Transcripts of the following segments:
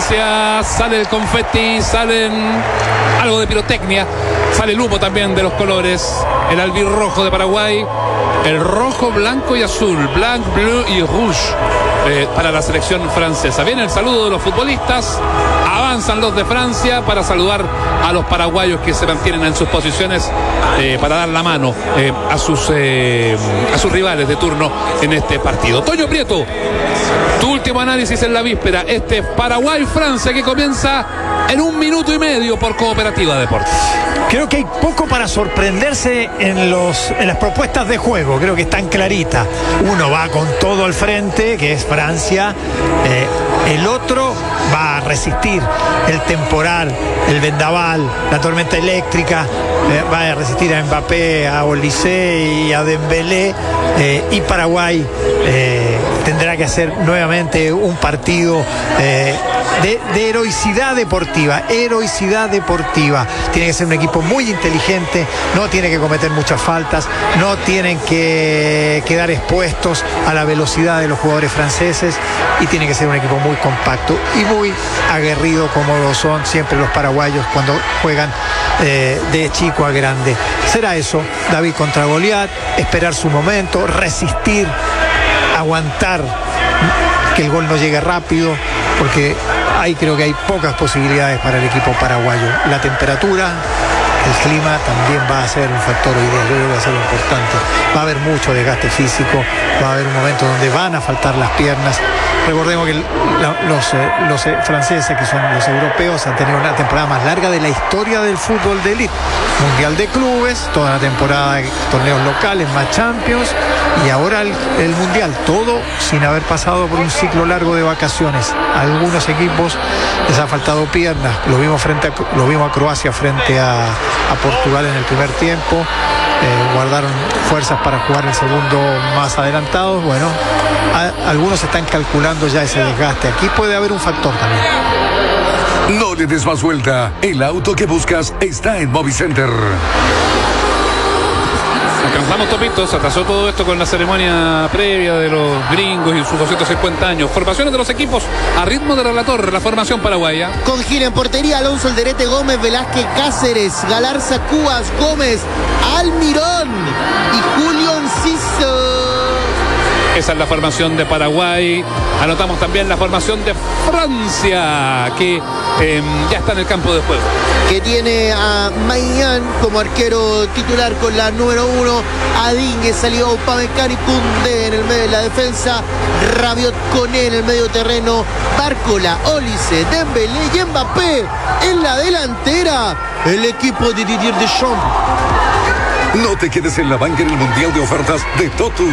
Francia, sale el confeti, salen algo de pirotecnia, sale el humo también de los colores, el albirrojo de Paraguay, el rojo, blanco y azul, blanc, bleu y rouge, para la selección francesa. Viene el saludo de los futbolistas, avanzan los de Francia para saludar a los paraguayos que se mantienen en sus posiciones, para dar la mano a sus rivales de turno en este partido. Toño Prieto, tu último análisis en la víspera, este Paraguay-Francia que comienza en 1 minuto y medio por Cooperativa Deportes. Creo que hay poco para sorprenderse en las propuestas de juego. Creo que están claritas. Uno va con todo al frente, que es Francia. El otro va a resistir el temporal, el vendaval, la tormenta eléctrica. Va a resistir a Mbappé, a Olise y a Dembélé. Y Paraguay tendrá que hacer nuevamente un partido de heroicidad deportiva. Tiene que ser un equipo muy inteligente, no tiene que cometer muchas faltas, no tienen que quedar expuestos a la velocidad de los jugadores franceses, y tiene que ser un equipo muy compacto y muy aguerrido, como lo son siempre los paraguayos cuando juegan de chico a grande. Será eso, David contra Goliat, esperar su momento, resistir, aguantar que el gol no llegue rápido, porque ahí creo que hay pocas posibilidades para el equipo paraguayo. La temperatura, el clima también va a ser un factor hoy día, yo creo que va a ser importante. Va a haber mucho desgaste físico, va a haber un momento donde van a faltar las piernas. Recordemos que los franceses, que son los europeos, han tenido una temporada más larga de la historia del fútbol de élite. Mundial de clubes, toda la temporada de torneos locales, más Champions, y ahora el Mundial, todo sin haber pasado por un ciclo largo de vacaciones. A algunos equipos les ha faltado piernas. Lo vimos a Croacia frente a Portugal en el primer tiempo. Guardaron fuerzas para jugar el segundo más adelantados. Bueno, algunos están calculando ya ese desgaste. Aquí puede haber un factor también. No le des más vuelta. El auto que buscas está en Movicenter. Alcanzamos, Topito, se atrasó todo esto con la ceremonia previa de los gringos y sus 250 años. Formaciones de los equipos a ritmo de relator, la formación paraguaya. Con Gil en portería, Alonso Alderete, Gómez, Velázquez, Cáceres, Galarza, Cubas, Gómez, Almirón y Julio Enciso. Esa es la formación de Paraguay. Anotamos también la formación de Francia, que ya está en el campo de juego. Que tiene a Maignan como arquero titular con la número 1. Adingue salió Upamecano y Koundé en el medio de la defensa. Rabiot, Koné en el medio terreno. Barcola, Olise, Dembélé y Mbappé en la delantera. El equipo de Didier Deschamps. No te quedes en la banca en el Mundial de Ofertas de Totus.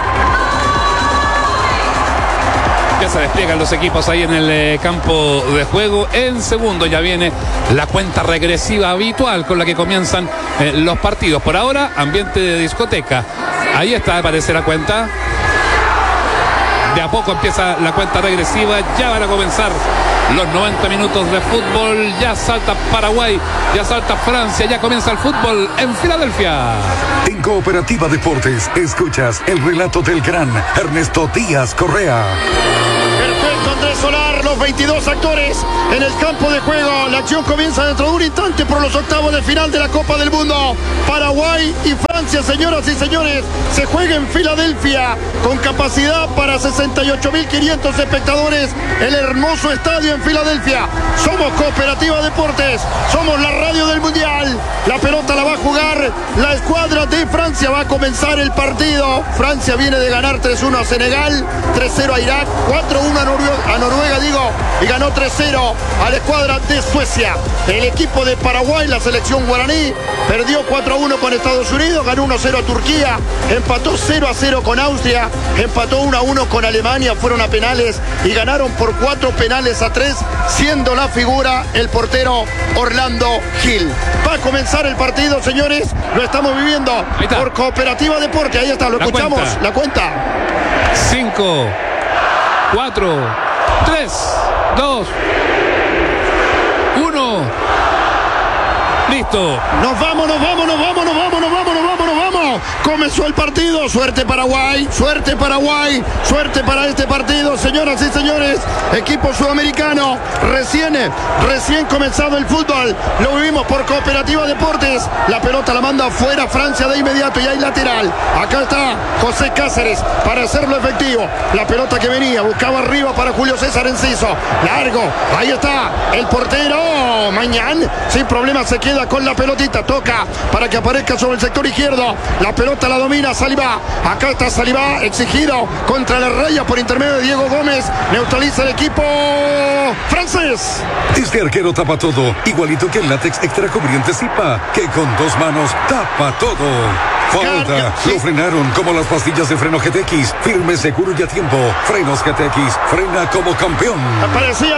Ya se despliegan los equipos ahí en el campo de juego. En segundo ya viene la cuenta regresiva habitual con la que comienzan los partidos. Por ahora, ambiente de discoteca. Ahí está, aparece la cuenta. De a poco empieza la cuenta regresiva. Ya van a comenzar los 90 minutos de fútbol. Ya salta Paraguay, ya salta Francia, ya comienza el fútbol en Filadelfia. En Cooperativa Deportes escuchas el relato del gran Ernesto Díaz Correa. Perfecto, Andrés Solar, los 22 actores en el campo de juego. La acción comienza dentro de un instante por los octavos de final de la Copa del Mundo. Paraguay y Francia, señoras y señores, se juega en Filadelfia con capacidad para 68.500 espectadores. El hermoso estadio en Filadelfia. Somos Cooperativa Deportes, somos la radio del Mundial. La pelota la va a jugar la escuadra de Francia. Va a comenzar el partido. Francia viene de ganar 3-1 a Senegal, 3-0 a Irak, 4-1 a Noruega, y ganó 3-0 a la escuadra de Suecia. El equipo de Paraguay, la selección guaraní, perdió 4-1 con Estados Unidos, ganó 1-0 a Turquía, empató 0-0 con Austria, empató 1-1 con Alemania, fueron a penales y ganaron por 4 penales a 3, siendo la figura el portero Orlando Gil. Va a comenzar el partido, señores, lo estamos viviendo por Cooperativa Deporte. Ahí está, lo escuchamos, la cuenta. 5, 4, 3, 2, 1. Listo. Nos vamos. Comenzó el partido. Suerte Paraguay, suerte Paraguay, suerte para este partido, señoras y señores. Equipo sudamericano, recién comenzado el fútbol. Lo vivimos por Cooperativa Deportes. La pelota la manda afuera Francia de inmediato y hay lateral. Acá está José Cáceres para hacerlo efectivo. La pelota que venía, buscaba arriba para Julio César Enciso. Largo, ahí está el portero Mañán. Sin problema se queda con la pelotita. Toca para que aparezca sobre el sector izquierdo. La pelota la domina Saliba. Acá está Saliba exigido contra la raya por intermedio de Diego Gómez. Neutraliza el equipo francés. Este arquero tapa todo, igualito que el látex extracubriente Zipa, que con 2 manos tapa todo. Falta, lo frenaron como las pastillas de freno GTX, firme, seguro y a tiempo. Frenos GTX, frena como campeón. Aparecía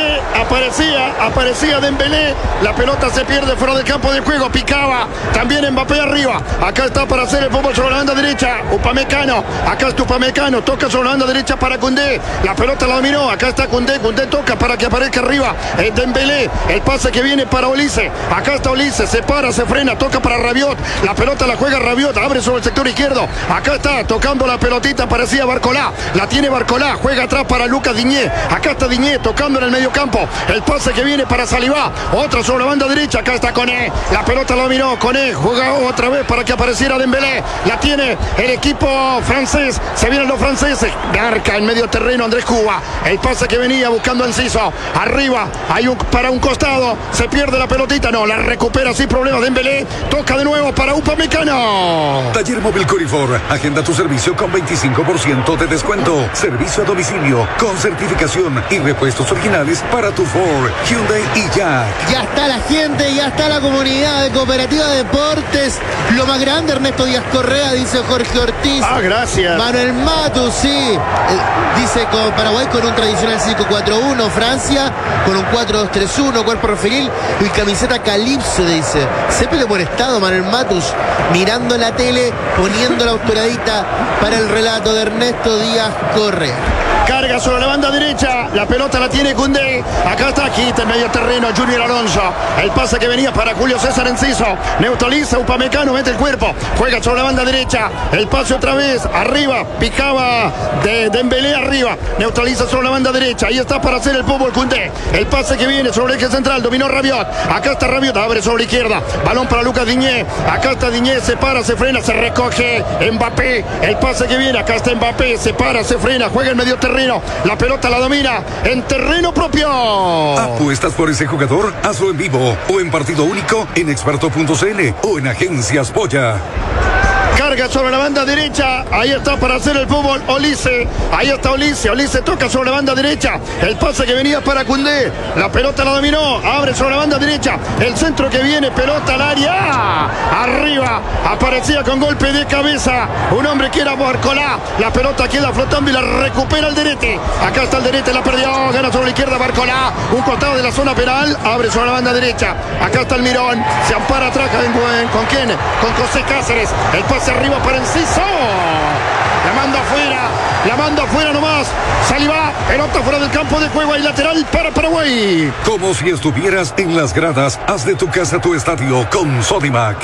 Dembélé, la pelota se pierde fuera del campo de juego, picaba, también Mbappé arriba, acá está para hacer el fútbol sobre la banda derecha, Upamecano, acá está Upamecano, toca sobre la banda derecha para Koundé, la pelota la dominó, acá está Koundé toca para que aparezca arriba, Dembélé, el pase que viene para Olise, acá está Olise, se para, se frena, toca para Rabiot, la pelota la juega Rabiot, abre sobre el sector izquierdo, acá está tocando la pelotita, parecía Barcolá, la tiene Barcolá, juega atrás para Lucas Diñé, acá está Diñé tocando en el medio campo, el pase que viene para Saliba, otra sobre la banda derecha, acá está Koné, la pelota la dominó, Koné juega otra vez para que apareciera Dembélé, la tiene el equipo francés, se vienen los franceses, marca en medio terreno Andrés Cuba, el pase que venía buscando Enciso, arriba, hay para un costado, se pierde la pelotita, no, la recupera sin problemas Dembélé, toca de nuevo para Upamecano. Taller Móvil Corifor, agenda tu servicio con 25% de descuento, servicio a domicilio, con certificación y repuestos originales para tu Ford, Hyundai y Jack. Ya está la gente, ya está la comunidad de Cooperativa Deportes. Lo más grande, Ernesto Díaz Correa, dice Jorge Ortiz. Gracias. Manuel Matus, sí. Dice con Paraguay con un tradicional 5-4-1. Francia con un 4-2-3-1. Cuerpo referil y camiseta Calipso, dice. Se peleó por estado, Manuel Matus. Mirando la tele, poniendo la autoradita para el relato de Ernesto Díaz Correa. Carga sobre la banda derecha, la pelota la tiene Koundé, acá está Quita en medio terreno, Junior Alonso, el pase que venía para Julio César Enciso, neutraliza Upamecano, mete el cuerpo, juega sobre la banda derecha, el pase otra vez, arriba, picaba de Dembélé arriba, neutraliza sobre la banda derecha, ahí está para hacer el fútbol Koundé, el pase que viene sobre el eje central, dominó Rabiot, acá está Rabiot, abre sobre la izquierda, balón para Lucas Diñé, acá está Diñé, se para, se frena, se recoge Mbappé, el pase que viene, acá está Mbappé, se para, se frena, juega en medio terreno, la pelota la domina en terreno propio. ¿Apuestas por ese jugador? Hazlo en vivo o en partido único en experto.cl o en Agencias Polla. Carga sobre la banda derecha, ahí está para hacer el fútbol Olise, ahí está Olise toca sobre la banda derecha, el pase que venía para Koundé, la pelota la dominó, abre sobre la banda derecha, el centro que viene, pelota al área, arriba, aparecía con golpe de cabeza, un hombre que era Barcolá, la pelota queda flotando y la recupera el Derete, acá está el Derete, la perdió, gana sobre la izquierda Barcolá, un costado de la zona penal, abre sobre la banda derecha, acá está el Mirón, se ampara atrás, ¿con quién? Con José Cáceres, el pase arriba para Enciso, la manda afuera nomás, Saliba, pelota fuera del campo de juego, y lateral para Paraguay. Como si estuvieras en las gradas, haz de tu casa tu estadio con Sodimac.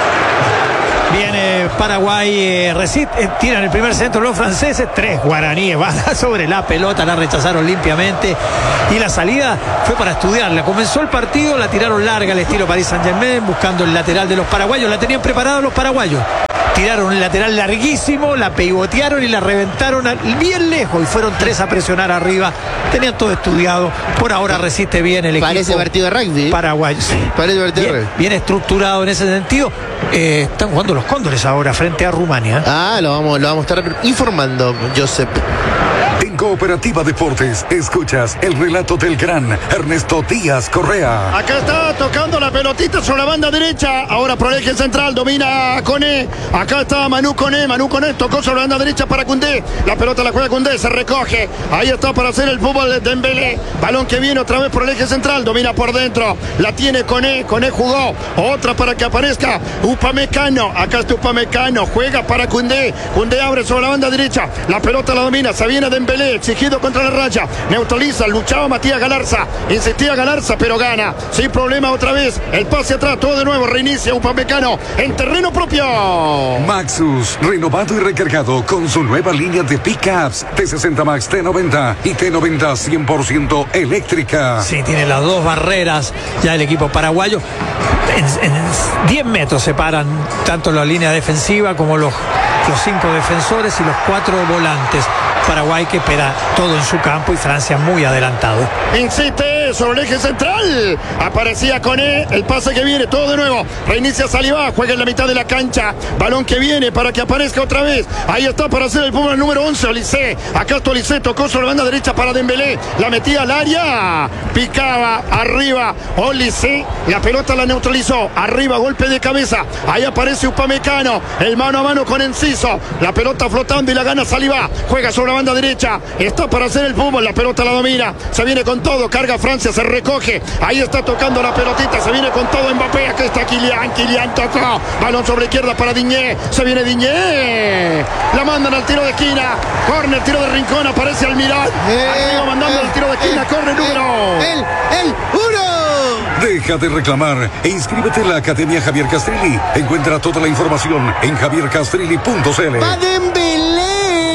Viene Paraguay, tiran el primer centro los franceses, 3 guaraníes, van sobre la pelota, la rechazaron limpiamente y la salida fue para estudiarla. Comenzó el partido, la tiraron larga al estilo Paris Saint-Germain, buscando el lateral de los paraguayos, la tenían preparada los paraguayos. Tiraron el lateral larguísimo, la pivotearon y la reventaron bien lejos y fueron 3 a presionar arriba. Tenían todo estudiado. Por ahora resiste bien el equipo. Parece partido de rugby. Paraguayo, sí. Parece partido de rugby. Bien estructurado en ese sentido. Están jugando los Cóndores ahora frente a Rumania. Lo vamos a estar informando, Josep. En Cooperativa Deportes, escuchas el relato del gran Ernesto Díaz Correa. Acá está tocando la pelotita sobre la banda derecha. Ahora por el eje central, domina Koné. Acá está Manu Koné, tocó sobre la banda derecha para Koundé. La pelota la juega Koundé, se recoge. Ahí está para hacer el fútbol de Dembélé. Balón que viene otra vez por el eje central, domina por dentro. La tiene Koné jugó. Otra para que aparezca Upamecano. Acá está Upamecano, juega para Koundé. Koundé abre sobre la banda derecha. La pelota la domina, se viene Dembélé. Dembélé, exigido contra la raya. Neutraliza, luchaba Matías Galarza. Insistía Galarza, pero gana. Sin problema otra vez. El pase atrás, todo de nuevo. Reinicia Upamecano en terreno propio. Maxus, renovado y recargado con su nueva línea de pickups T60 Max, T90 y T90 100% eléctrica. Sí, tiene las dos barreras ya el equipo paraguayo. En 10 metros separan tanto la línea defensiva como los 5 defensores y los 4 volantes. Paraguay que espera todo en su campo y Francia muy adelantado. Insiste sobre el eje central. Aparecía Koné. El pase que viene, todo de nuevo. Reinicia Saliba. Juega en la mitad de la cancha. Balón que viene para que aparezca otra vez. Ahí está para hacer el Puma el número 11. Olise. Acá está Olise. Tocó sobre la banda derecha para Dembélé. La metía al área. Picaba arriba. Olise. La pelota la neutralizó. Arriba, golpe de cabeza. Ahí aparece Upamecano. El mano a mano con Enciso. La pelota flotando y la gana Saliba. Juega sobre la banda derecha, está para hacer el fútbol, la pelota la domina, se viene con todo, carga Francia, se recoge, ahí está tocando la pelotita, se viene con todo Mbappé, aquí está Kylian tocó, balón sobre izquierda para Diñé, se viene Diñé, la mandan al tiro de esquina, córner, tiro de rincón, aparece Almirón, arriba mandando el tiro de esquina, córner número. El 1. Deja de reclamar e inscríbete en la Academia Javier Castrilli. Encuentra toda la información en javiercastrilli.cl. Va Dembélé.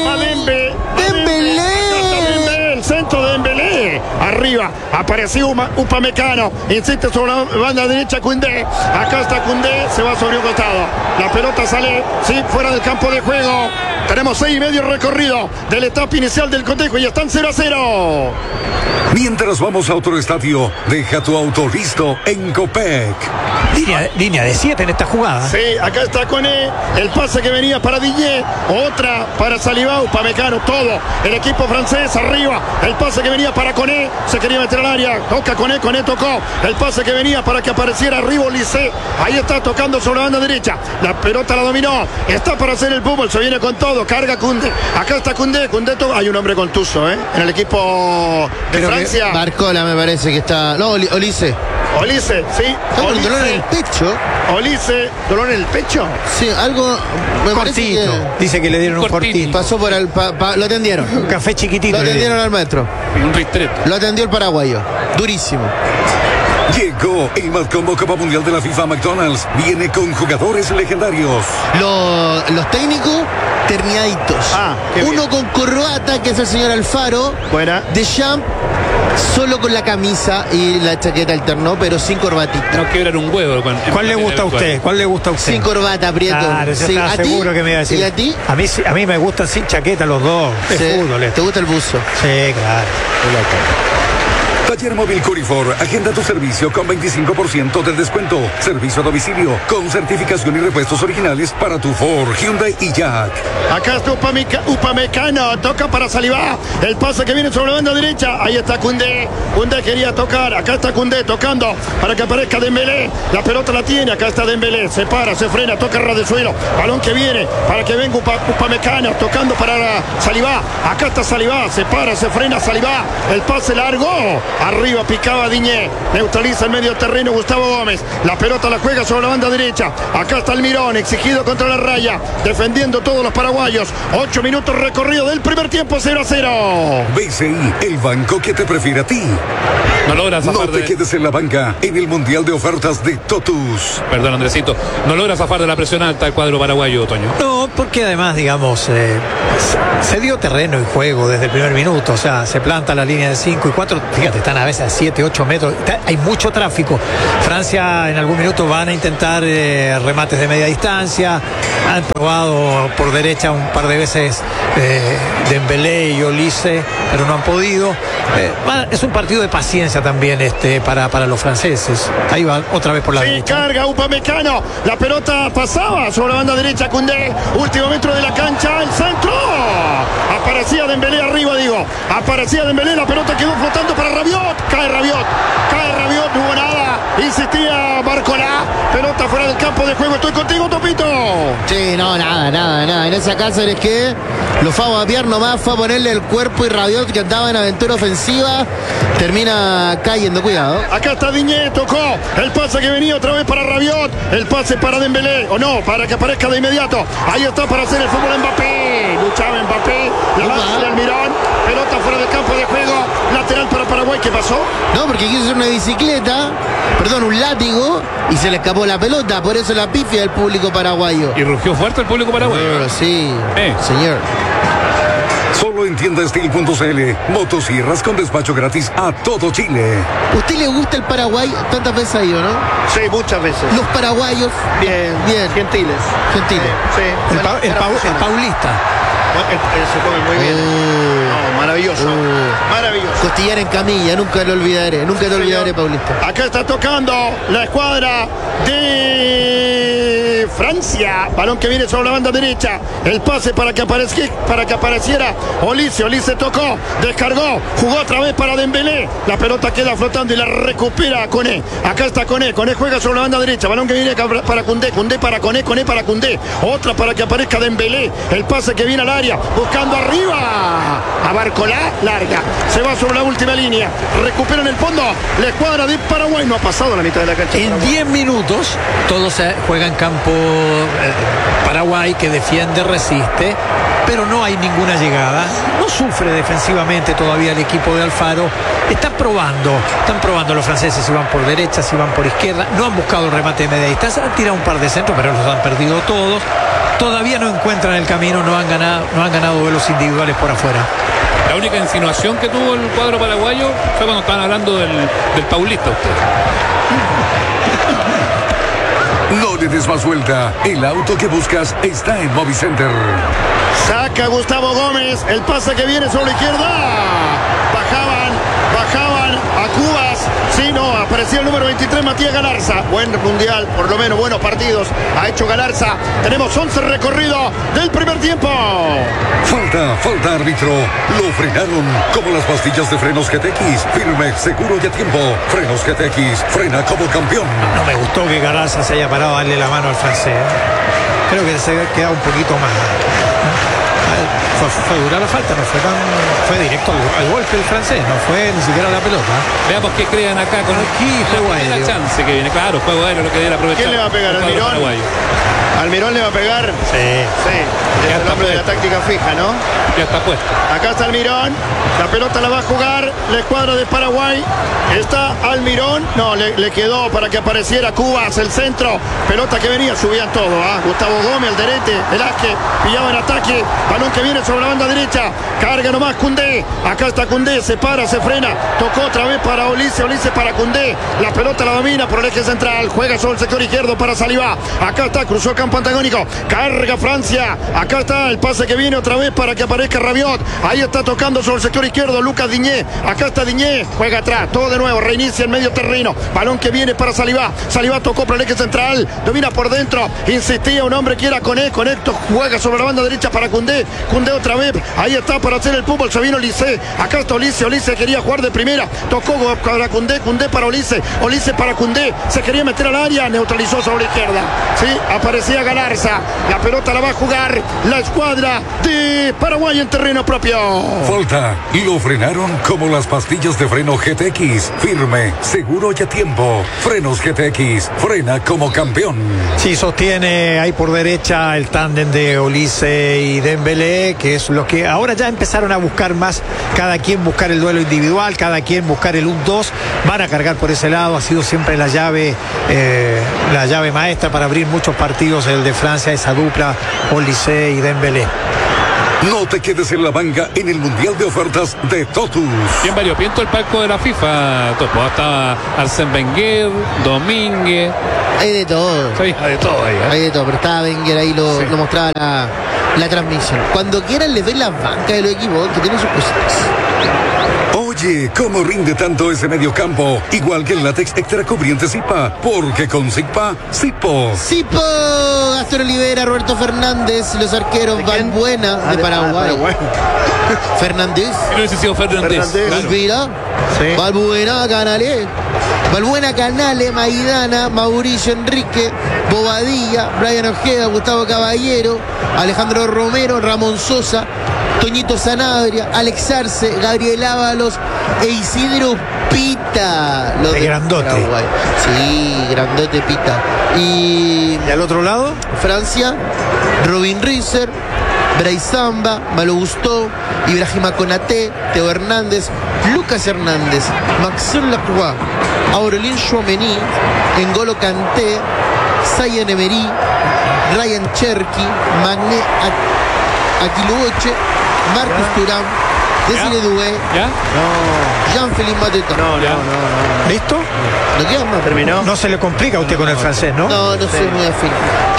El centro de Dembélé. Arriba apareció Upamecano. Insiste sobre la banda derecha Koundé. Acá está Koundé. Se va sobre un costado. La pelota sale, sí, fuera del campo de juego. Tenemos 6,5 recorrido de la etapa inicial del cotejo y están 0-0. Mientras vamos a otro estadio, deja tu auto listo en Copec. Línea de 7 en esta jugada. Sí, acá está Koné. El pase que venía para Diñé. Otra para Saliba, Upamecano, todo. El equipo francés arriba. El pase que venía para Koné. Se quería meter al área. Toca Koné tocó. El pase que venía para que apareciera arriba Olise. Ahí está tocando sobre la banda derecha. La pelota la dominó. Está para hacer el fútbol. Se viene con todo. Carga Koundé. Acá está Koundé. Hay un hombre contuso, en el equipo de Francia. Barcola me parece que está. No, Olise. Olise, sí. Olise. Dolor en el pecho. Olise, dolor en el pecho. Sí, algo. Me cortito. Que dice que le dieron un cortito. Pasó por el. Lo atendieron. Un café chiquitito. Lo atendieron al maestro. Un ristreto. Lo atendió el paraguayo. Durísimo. Llegó el más combo Copa Mundial de la FIFA McDonald's. Viene con jugadores legendarios. Los técnicos terminaditos. Uno con corbata, que es el señor Alfaro. Buena. Deschamps solo con la camisa y la chaqueta alternó, pero sin corbatita. No quebrar un huevo. ¿Cuál le gusta a usted? ¿Cuál le gusta a usted? Sin corbata, Prieto. Claro, yo estaba seguro que me iba a decir. ¿Y a ti? A mí me gustan sin chaqueta los dos. Es fútbol. ¿Te gusta el buzo? Sí, claro. Taller Móvil Curifor, agenda tu servicio con 25% de descuento. Servicio a domicilio con certificación y repuestos originales para tu Ford, Hyundai y Jack. Acá está Upamecano, toca para Saliba. El pase que viene sobre la banda derecha. Ahí está Koundé. Koundé quería tocar. Acá está Koundé tocando para que aparezca Dembélé. La pelota la tiene. Acá está Dembélé. Se para, se frena, toca ras de suelo. Balón que viene para que venga Upamecano tocando para Saliba. Acá está Saliba. Se para, se frena Saliba. El pase largo. Arriba picaba Diñé. Neutraliza el medio terreno Gustavo Gómez. La pelota la juega sobre la banda derecha. Acá está Almirón, exigido contra la raya. Defendiendo todos los paraguayos. 8 minutos recorrido del primer tiempo, 0-0. BCI, el banco que te prefiere a ti. No logra zafar. No te quedes en la banca en el Mundial de Ofertas de Totus. Perdón, Andresito. No logra zafar de la presión alta el cuadro paraguayo, Toño. No, porque además, digamos, se dio terreno y juego desde el primer minuto. O sea, se planta la línea de 5 y 4. Fíjate, están a veces a 7, 8 metros. Hay mucho tráfico. Francia en algún minuto van a intentar remates de media distancia. Han probado por derecha un par de veces Dembélé y Olise, pero no han podido. Es un partido de paciencia también para los franceses. Ahí va otra vez por la derecha. Carga Upamecano. La pelota pasaba sobre la banda derecha. Koundé. Último metro de la cancha. El centro. Aparecía Dembélé arriba, digo. Aparecía Dembélé. La pelota quedó flotando para Rabiot. Cae Rabiot. No hubo nada. Insistía Barcola. Pelota fuera del campo de juego. Estoy contigo, Topito. Sí, no, nada. En esa casa es que lo fue a vapear nomás, fue a ponerle el cuerpo y Rabiot, que andaba en aventura ofensiva, termina cayendo. Cuidado. Acá está Diñé, tocó el pase que venía otra vez para Rabiot, el pase para Dembélé, o no, para que aparezca de inmediato. Ahí está para hacer el fútbol Mbappé. Luchaba Mbappé, la base de Almirón, pasó? No, porque quiso hacer una bicicleta, un látigo, y se le escapó la pelota. Por eso la pifia del público paraguayo. Y rugió fuerte el público paraguayo. Sí, señor. Solo en tiendastil.cl. Motosierras con despacho gratis a todo Chile. ¿Usted le gusta el Paraguay? Tantas veces ha ido, ¿no? Sí, muchas veces. Los paraguayos. Bien. Gentiles. Sí. El paulista. Se come muy bien. No, maravilloso. Maravilloso. Costillar en camilla, nunca lo olvidaré. Nunca te olvidaré, Paulista. Acá está tocando la escuadra de Francia. Balón que viene sobre la banda derecha. El pase para que apareciera Olise. Olise tocó, descargó, jugó otra vez para Dembélé. La pelota queda flotando y la recupera Koné. Acá está Koné. Koné juega sobre la banda derecha. Balón que viene para Koundé. Koundé para Koné. Koné para Koundé. Otra para que aparezca Dembélé. El pase que viene al área. Buscando arriba. Abarcolá, larga. Se va sobre la última línea. Recupera en el fondo la escuadra de Paraguay. No ha pasado la mitad de la cancha. En 10 minutos todos juegan campo Paraguay, que defiende, resiste, pero no hay ninguna llegada. No sufre defensivamente todavía el equipo de Alfaro. Están probando los franceses si van por derecha, si van por izquierda. No han buscado el remate de media distancia. Han tirado un par de centros, pero los han perdido todos. Todavía no encuentran el camino, no han ganado duelos individuales por afuera. La única insinuación que tuvo el cuadro paraguayo fue cuando estaban hablando del Paulista. No le des más vuelta. El auto que buscas está en Movicenter. Saca Gustavo Gómez. El pase que viene sobre la izquierda. Bajaban a Cubas. Sí, no, aparecía el número 23, Matías Galarza. Buen mundial, por lo menos buenos partidos ha hecho Galarza. Tenemos 11 recorridos del primer tiempo. Falta árbitro. Lo frenaron como las pastillas de frenos GTX. Firme, seguro y a tiempo. Frenos GTX, frena como campeón. No me gustó que Galarza se haya parado a darle la mano al francés. Creo que se había quedado un poquito más. Fue dura la falta, fue directo al golpe el francés, no fue ni siquiera la pelota. Veamos qué crean acá con la chance que viene. Claro, juego aéreo lo que debe aprovechar. ¿Quién le va a pegar? ¿Almirón? ¿Almirón le va a pegar? Sí. Es el hombre de la táctica fija, ¿no? Ya está puesto. Acá está Almirón. La pelota la va a jugar la escuadra de Paraguay. Está Almirón. No, le quedó para que apareciera Cubas, el centro. Pelota que venía, subían todo. Gustavo Gómez, Alderete, Velázquez, pillaba en ataque. Balón que viene sobre la banda derecha. Carga nomás Koundé. Acá está Koundé, se para, se frena. Tocó otra vez para Olise para Koundé. La pelota la domina por el eje central. Juega sobre el sector izquierdo para Saliba. Acá está, cruzó campo antagónico. Carga Francia. Acá está el pase que viene otra vez para que aparezca Rabiot. Ahí está tocando sobre el sector izquierdo Lucas Diñé. Acá está Diñé. Juega atrás. Todo de nuevo. Reinicia en medio terreno. Balón que viene para Saliba. Saliba tocó por el eje central. Domina por dentro. Insistía un hombre que era Koné. Conecto. Juega sobre la banda derecha para Koundé. Koundé otra vez. Ahí está para hacer el fútbol. Se vino Olise. Acá está Olise. Olise quería jugar de primera. Tocó para Koundé. Koundé para Olise. Olise para Koundé. Se quería meter al área. Neutralizó sobre la izquierda. Sí, aparecía Galarza. La pelota la va a jugar la escuadra de Paraguay en terreno propio. Falta. Lo frenaron como las pastillas de freno GTX. Firme, seguro y a tiempo. Frenos GTX. Frena como campeón. Sí, sostiene ahí por derecha el tándem de Olise y Dembélé, que es lo que ahora ya empezaron a buscar más. Cada quien buscar el duelo individual, cada quien buscar el 1-2. Van a cargar por ese lado. Ha sido siempre la llave maestra para abrir muchos partidos el de Francia, esa dupla Olise y Dembélé. No te quedes en la banca en el Mundial de Ofertas de Totus. Bien variopinto el palco de la FIFA, Topo. Estaba Arsène Wenger, Domínguez. Hay de todo. Sí, hay de todo ahí. Hay de todo, pero estaba Wenger ahí, lo mostraba la transmisión. Cuando quieran les doy la banca de los equipos que tienen sus cositas. Oye, ¿cómo rinde tanto ese mediocampo? Igual que el látex extra cubriente Zipa, porque con Zipa, Zipo. Zipo, Gastón Olivera, Roberto Fernández, los arqueros Valbuena de Paraguay. Fernández. No hubiese sido Fernández. Olivera. Sí. Valbuena, Canales. Valbuena, Canales, Maidana, Mauricio Enrique, Bobadilla, Brian Ojeda, Gustavo Caballero, Alejandro Romero, Ramón Sosa, Toñito Sanabria, Alex Arce, Gabriel Ábalos e Isidro Pita. Los de grandote. Paraguay. Sí, grandote Pita. Y al otro lado, Francia, Robin Rizzer, Bray Samba, Malo Gusto, Ibrahima Konaté, Teo Hernández, Lucas Hernández, Maxime Lacroix, Aurelien Chouameni, N'Golo Kanté, Zayn Emery, Ryan Cherki, Magne Aquiluoche, Marcus Thuram, Desiree Doué, Jean-Philippe Mateta. ¿Listo? ¿No queda más? Terminó. No se le complica a usted con el francés, ¿no? No soy muy afín.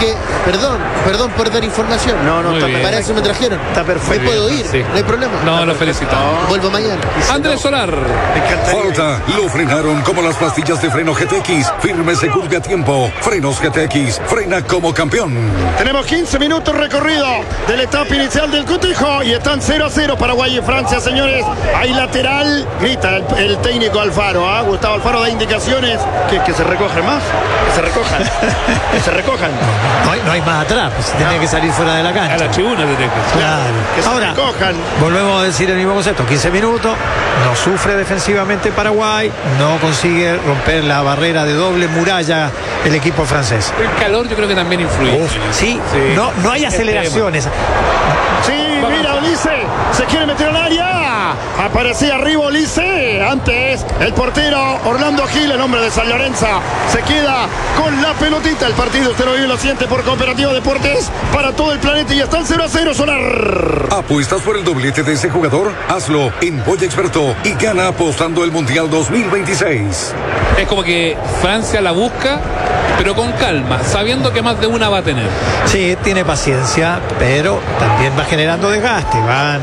Perdón por dar información. Para eso me trajeron. Está perfecto. Me puedo ir, sí. no hay problema. No, lo felicitamos. Vuelvo mañana. Andrés Solar. Falta, lo frenaron como las pastillas de freno GTX. Firme, seguro y a tiempo. Frenos GTX, frena como campeón. Tenemos 15 minutos recorrido de la etapa inicial del cotejo y están 0-0 Paraguay y Francia, señores. Hay lateral, grita el técnico Alfaro. Gustavo Alfaro da indicaciones que se recogen más. Que se recojan. Que se recojan. No hay más atrás, pues, tiene que salir fuera de la A cancha. la tribuna de Claro. Que se Ahora, recojan. volvemos a decir el mismo concepto, 15 minutos, no sufre defensivamente Paraguay, no consigue romper la barrera de doble muralla el equipo francés. El calor yo creo que también influye. Sí, no hay aceleraciones. Sí, mira, Ulises, se quiere meter al área. Aparecía arriba Ulises. Antes, el portero Orlando Gil, el hombre de San Lorenzo, se queda con la pelotita. El partido usted lo vive y lo siente por Cooperativa Deportes para todo el planeta y están 0-0 Solar. ¿Apuestas por el doblete de ese jugador? Hazlo en Boya Experto y gana apostando el Mundial 2026. Es como que Francia la busca, pero con calma, sabiendo que más de una va a tener. Sí, tiene paciencia, pero también va generando desgaste. Van.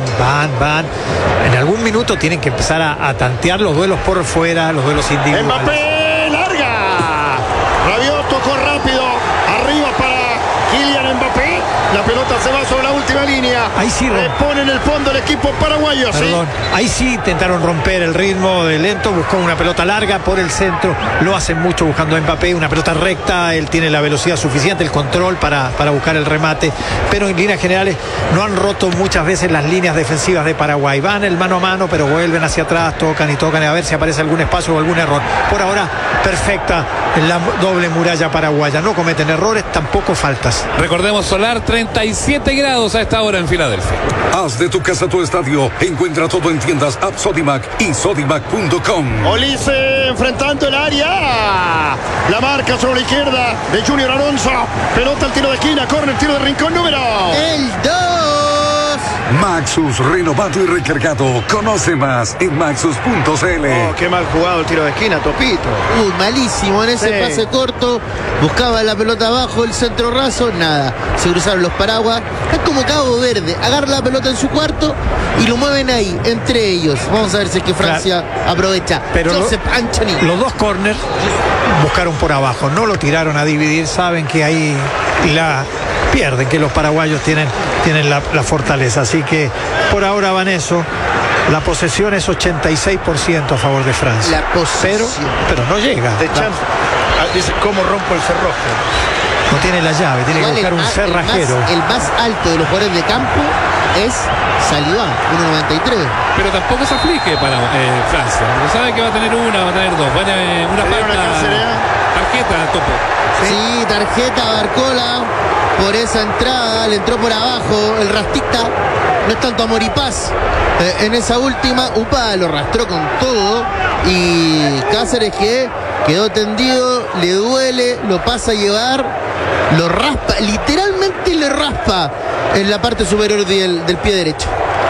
En algún minuto tienen que empezar a tantear los duelos por fuera, los duelos individuales. Mbappé, larga. Rabiot tocó rápido. Arriba para Kylian Mbappé. La pelota se va sobre la última línea. Ahí sí pone en el fondo el equipo paraguayo. Perdón, ahí sí intentaron romper el ritmo de lento, buscó una pelota larga por el centro, lo hacen mucho buscando a Mbappé, una pelota recta, él tiene la velocidad suficiente, el control para buscar el remate, pero en líneas generales no han roto muchas veces las líneas defensivas de Paraguay, van el mano a mano, pero vuelven hacia atrás, tocan a ver si aparece algún espacio o algún error. Por ahora, perfecta la doble muralla paraguaya, no cometen errores, tampoco faltas. Recordemos, Solar, 37 grados a esta hora en Filadelfia. Haz de tu casa tu estadio. Encuentra todo en tiendas App Sodimac y sodimac.com. Olise enfrentando el área. La marca sobre la izquierda de Junior Alonso. Pelota al tiro de esquina, córner, tiro de rincón número. El 2. Maxus, renovado y recargado. Conoce más en maxus.cl. Qué mal jugado el tiro de esquina, Topito. Malísimo en ese pase corto. Buscaba la pelota abajo, el centro raso, nada. Se cruzaron los paraguas. Es como Cabo Verde. Agarra la pelota en su cuarto y lo mueven ahí, entre ellos. Vamos a ver si es que Francia aprovecha. Pero Josep Anchani. Los dos corners buscaron por abajo, no lo tiraron a dividir, saben que ahí pierden, que los paraguayos tienen la fortaleza, así que por ahora van eso. La posesión es 86% a favor de Francia. La posesión. Pero no llega. Dice, ¿cómo rompo el cerrojo? No tiene la llave, tiene que buscar un cerrajero. El más alto de los jugadores de campo es Saliba, 1.93. Pero tampoco se aflige para Francia, porque sabe que va a tener una, va a tener dos, va a tener una falta, tarjeta, Topo. Sí, tarjeta Barcola por esa entrada, le entró por abajo el rastita. No es tanto amor y paz. En esa última, Upa lo arrastró con todo y Cáceres, que quedó tendido, le duele, lo pasa a llevar, lo raspa, literalmente le raspa en la parte superior del pie derecho.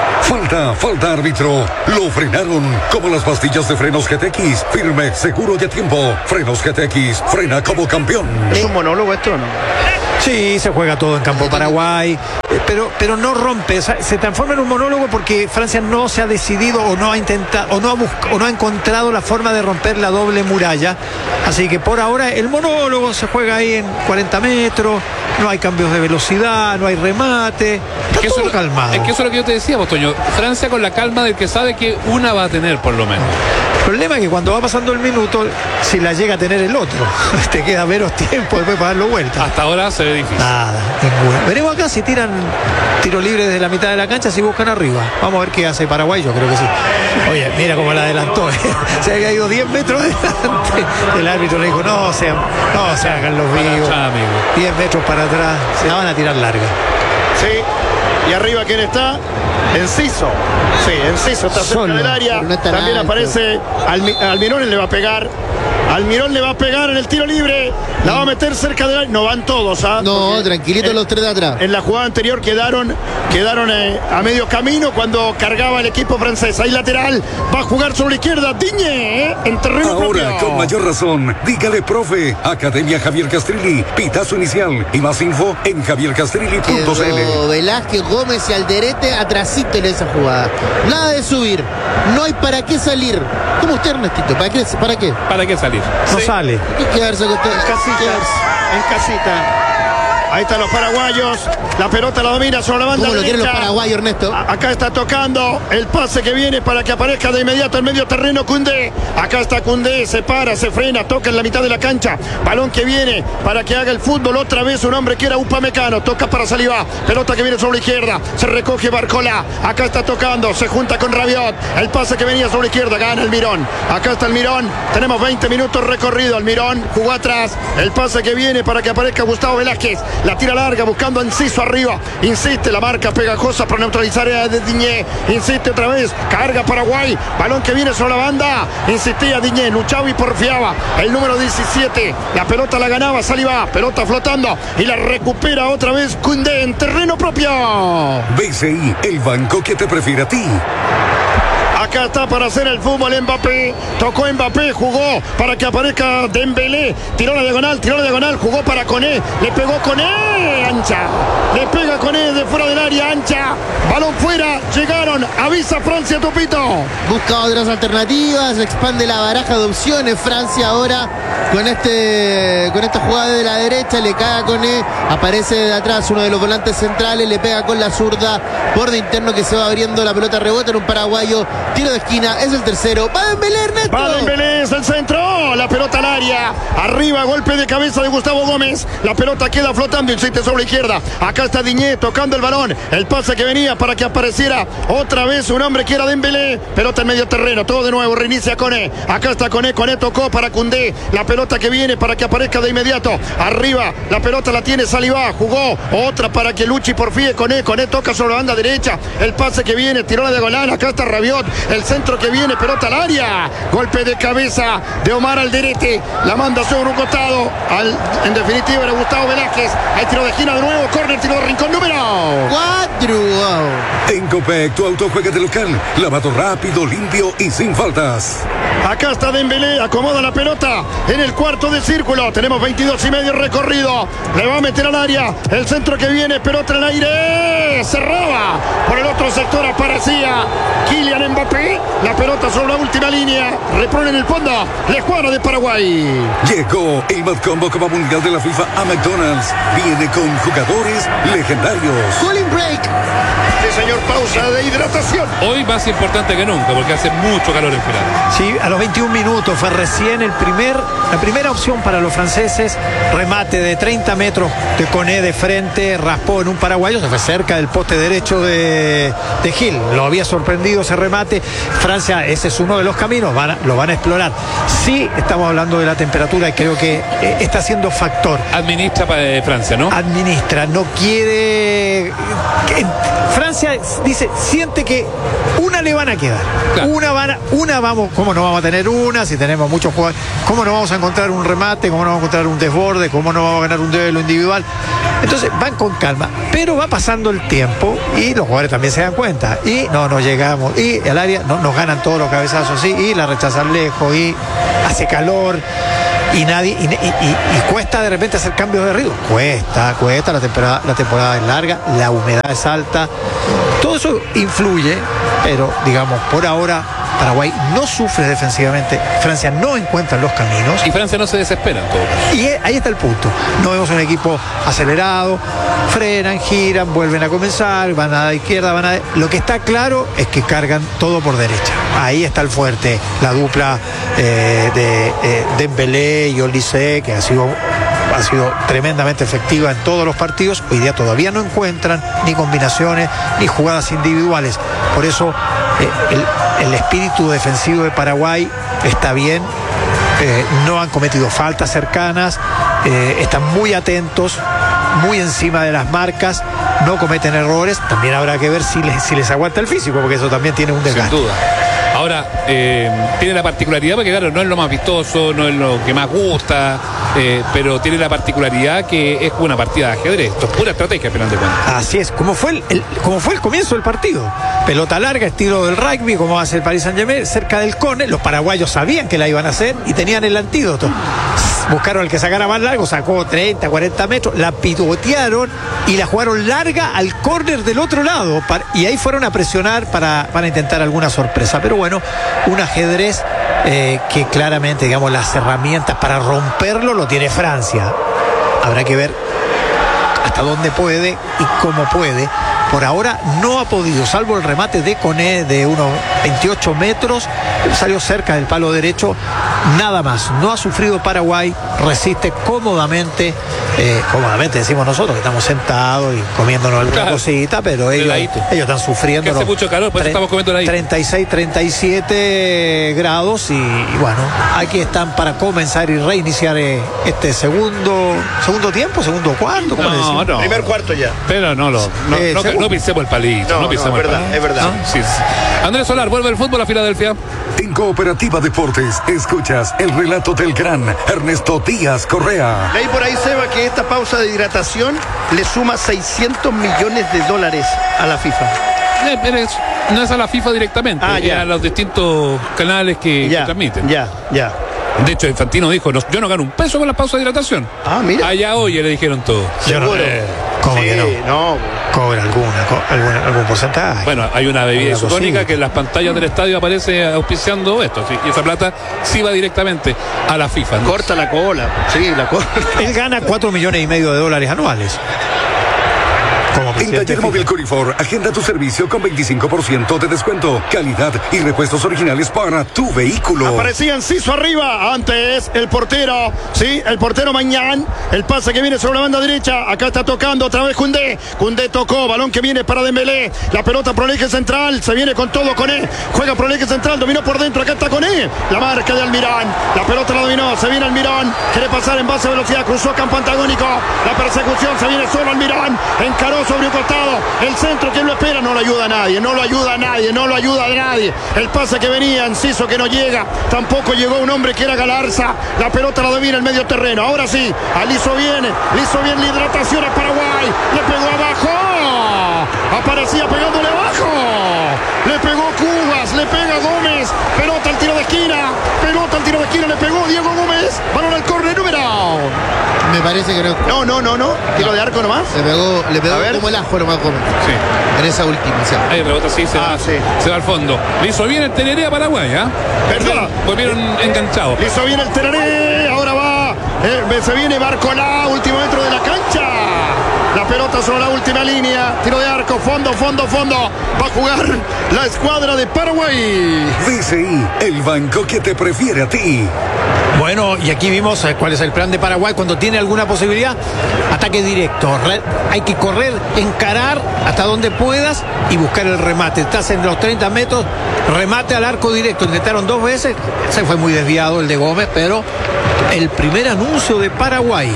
Falta árbitro. Lo frenaron como las pastillas de frenos GTX. Firme, seguro y a tiempo. Frenos GTX, frena como campeón. ¿Es un monólogo esto o no? Sí, se juega todo en campo Paraguay, pero no rompe, se transforma en un monólogo porque Francia no se ha decidido o no ha intentado o no ha encontrado la forma de romper la doble muralla, así que por ahora el monólogo se juega ahí en 40 metros, no hay cambios de velocidad, no hay remate, está todo calmado. Es que eso es lo que yo te decía, Toño, Francia con la calma del que sabe que una va a tener por lo menos. El problema es que cuando va pasando el minuto, si la llega a tener el otro, te queda menos tiempo después para darlo vuelta. Hasta ahora se ve difícil. Nada, ninguna. Veremos acá si tiran tiro libre desde la mitad de la cancha, si buscan arriba. Vamos a ver qué hace Paraguay, yo creo que sí. Oye, mira cómo la adelantó. Se había ido 10 metros delante. El árbitro le dijo, no se hagan los vivos. 10 metros para atrás. Se la van a tirar larga. Sí. Y arriba, ¿quién está? Enciso. Sí, Enciso está cerca Solo, del área. pero no es tan También alto. aparece Almirón, le va a pegar. Almirón le va a pegar en el tiro libre. La va a meter cerca del área. No van todos, ¿ah? No, Porque tranquilito los tres de atrás. en la jugada anterior quedaron a medio camino cuando cargaba el equipo francés. Ahí lateral. Va a jugar sobre la izquierda. Diñe, en terreno Ahora, propio. con mayor razón, dígale profe. Academia Javier Castrilli. Pitazo inicial. Y más info en javiercastrilli.cl. Quedó Velázquez, Gómez y Alderete atrasito en esa jugada. Nada de subir. No hay para qué salir. ¿Cómo usted, Ernestito? ¿Para qué? ¿Para qué salir? No sale. Hay que quedarse con usted. En casita. Ahí están los paraguayos. La pelota la domina sobre la banda ¿Cómo lo quieren los derecha. paraguayos, Ernesto? Acá está tocando el pase que viene para que aparezca de inmediato en medio terreno Koundé. Acá está Koundé, se para, se frena, toca en la mitad de la cancha. Balón que viene para que haga el fútbol otra vez un hombre que era Upamecano. Toca para Saliba. Pelota que viene sobre la izquierda. Se recoge Barcola. Acá está tocando, se junta con Rabiot. El pase que venía sobre la izquierda, gana Almirón. Acá está Almirón. Tenemos 20 minutos recorrido. Almirón jugó atrás. El pase que viene para que aparezca Gustavo Velázquez. La tira larga buscando a Enciso arriba. Insiste la marca pegajosa para neutralizar a Diñé. Insiste otra vez. Carga Paraguay. Balón que viene sobre la banda. Insistía Diñé. Luchaba y porfiaba. El número 17. La pelota la ganaba Saliba. Pelota flotando. Y la recupera otra vez Koundé en terreno propio. BCI, el banco que te prefiere a ti. Acá está para hacer el fútbol Mbappé. Tocó Mbappé, jugó para que aparezca Dembélé. Tiró la diagonal, jugó para Koné. Le pegó Koné, ancha. Le pega Koné de fuera del área, ancha. Balón fuera, llegaron. Avisa Francia, Topito. Busca otras alternativas, expande la baraja de opciones. Francia ahora con esta jugada de la derecha, le cae a Koné, aparece de atrás uno de los volantes centrales, le pega con la zurda, borde interno que se va abriendo, la pelota rebota en un paraguayo, tiro de esquina, es el tercero. ¡Va Dembélé, Ernesto! Va Dembélé, es el centro. La pelota al área. Arriba, golpe de cabeza de Gustavo Gómez. La pelota queda flotando, insiste sobre la izquierda. Acá está Diñé tocando el balón. El pase que venía para que apareciera otra vez un hombre que era Dembélé. Pelota en medio terreno, todo de nuevo, reinicia Koné. Acá está Koné tocó para Koundé. La pelota que viene para que aparezca de inmediato. Arriba, la pelota la tiene Saliba. Jugó otra para que Luchi porfíe Koné. Koné toca sobre la banda derecha. El pase que viene, tiró la diagonal. Acá está Rabiot. El centro que viene, pelota al área. Golpe de cabeza de Omar Alderete. La manda sobre un costado. En definitiva era Gustavo Velázquez. Hay tiro de esquina de nuevo. Córner, tiro de rincón número 4. Wow. En Copec, tu auto juega de local. Lavado rápido, limpio y sin faltas. Acá está Dembélé, acomoda la pelota en el cuarto de círculo. Tenemos 22,5 recorrido. Le va a meter al área. El centro que viene, pelota en el aire. Cerraba. Por el otro sector aparecía Kylian Mbappé. La pelota sobre la última línea. Repone en el fondo la escuadra de Paraguay. Llegó el Mad Combo Copa Mundial de la FIFA a McDonald's. Viene con jugadores legendarios. Cooling break. Sí, señor, pausa de hidratación. Hoy más importante que nunca porque hace mucho calor en final. Sí, a los 21 minutos fue recién la primera opción para los franceses. Remate de 30 metros de Koné de frente, raspó en un paraguayo, se fue cerca del poste derecho de Gil. Lo había sorprendido ese remate. Francia, ese es uno de los caminos, lo van a explorar. Sí, estamos hablando de la temperatura y creo que está siendo factor. Administra para Francia, ¿no? Administra, no quiere. Francia dice, siente que una le van a quedar. Claro. Una vamos, ¿cómo no vamos a tener una si tenemos muchos jugadores? ¿Cómo no vamos a encontrar un remate? ¿Cómo no vamos a encontrar un desborde? ¿Cómo no vamos a ganar un duelo individual? Entonces van con calma, pero va pasando el tiempo y los jugadores también se dan cuenta. Y no llegamos. Y el área nos ganan todos los cabezazos, ¿sí? Y la rechazan lejos y hace calor. Y cuesta de repente hacer cambios de ritmo. Cuesta, la temporada es larga, la humedad es alta. Todo eso influye, pero digamos, por ahora Paraguay no sufre defensivamente, Francia no encuentra los caminos. Y Francia no se desespera en todo caso. Y ahí está el punto. No vemos un equipo acelerado, frenan, giran, vuelven a comenzar, van a la izquierda, Lo que está claro es que cargan todo por derecha. Ahí está el fuerte, la dupla de Dembélé y Olise, que ha sido tremendamente efectiva en todos los partidos. Hoy día todavía no encuentran ni combinaciones ni jugadas individuales. Por eso el espíritu defensivo de Paraguay está bien. No han cometido faltas cercanas, están muy atentos. muy encima de las marcas, no cometen errores. También habrá que ver si les aguanta el físico, porque eso también tiene un desgaste. Sin duda. Ahora, tiene la particularidad, porque claro, no es lo más vistoso, no es lo que más gusta, pero tiene la particularidad que es una partida de ajedrez. Esto es pura estrategia, al final de cuentas. Así es, como fue el comienzo del partido. Pelota larga, estilo del rugby, como hace el Paris Saint-Germain, cerca del cone. Los paraguayos sabían que la iban a hacer y tenían el antídoto. Buscaron al que sacara más largo, sacó 30, 40 metros, la pivotearon y la jugaron larga al córner del otro lado. Y ahí fueron a presionar para intentar alguna sorpresa. Pero bueno, un ajedrez que claramente, digamos, las herramientas para romperlo lo tiene Francia. Habrá que ver hasta dónde puede y cómo puede. Por ahora no ha podido, salvo el remate de Koné de unos 28 metros, salió cerca del palo derecho, nada más. No ha sufrido Paraguay, resiste cómodamente, cómodamente decimos nosotros que estamos sentados y comiéndonos alguna cosita, pero ellos están sufriendo. Que hace mucho calor, por eso estamos comiendo la 36, 37 grados y bueno, aquí están para comenzar y reiniciar este segundo tiempo, segundo cuarto, ¿cómo le decimos? No. Primer cuarto ya. Pero no pisemos el palito. No pisemos el palito. Es verdad. ¿No? Sí. Andrés Solar, vuelve el fútbol a Filadelfia. En Cooperativa Deportes, escuchas el relato del gran Ernesto Díaz Correa. Leí por ahí, Seba, que esta pausa de hidratación le suma $600 millones a la FIFA. No es a la FIFA directamente, es a los distintos canales que transmiten. Ya. De hecho, Infantino dijo, yo no gano un peso con la pausa de hidratación. Mira. Allá oye, le dijeron todo. Seguro. ¿Cómo que no? Cobra algún porcentaje. Bueno, hay una bebida isotónica que en las pantallas del estadio aparece auspiciando esto, ¿sí? Y esa plata sí va directamente a la FIFA, ¿no? Corta la cola. Sí, la cola. Él gana $4,5 millones anuales. En Taller Móvil Corifor, agenda tu servicio con 25% de descuento, calidad y repuestos originales para tu vehículo. Aparecía Enciso arriba, antes el portero, sí, el portero Mañán, el pase que viene sobre la banda derecha, acá está tocando otra vez Koundé tocó, balón que viene para Dembélé, la pelota por el eje central, se viene con todo Koné, juega por el eje central, dominó por dentro, acá está Koné, la marca de Almirón, la pelota la dominó, se viene Almirón, quiere pasar en base a velocidad, cruzó campo antagónico, la persecución, se viene solo Almirón, encaró sobre un costado, el centro, ¿quién lo espera? No lo ayuda a nadie. El pase que venía, Enciso que no llega, tampoco llegó un hombre que era Galarza, la pelota la domina el medio terreno, ahora sí, le hizo bien la hidratación a Paraguay, le pegó abajo, aparecía pegándole abajo, le pegó Cubas, le pega Gómez, pelota al tiro de esquina, le pegó Diego Gómez, balón al córner número. Me parece que no. Tiro de arco nomás. Le pegó como el ajo nomás Gómez. Sí. En esa última. Ahí rebota, sí, se va al fondo. Le hizo bien el Teneré a Paraguay, Perdón. Volvieron enganchados. Le hizo bien el Teneré, ahora va. Se viene Barcolá, último metro de la cancha. La pelota sobre la última línea. Tiro de arco, fondo. Va a jugar la escuadra de Paraguay. DCI, el banco que te prefiere a ti. Bueno, y aquí vimos cuál es el plan de Paraguay cuando tiene alguna posibilidad. Ataque directo. Hay que correr, encarar hasta donde puedas y buscar el remate. Estás en los 30 metros, remate al arco directo. Intentaron 2 veces, se fue muy desviado el de Gómez, pero el primer anuncio de Paraguay.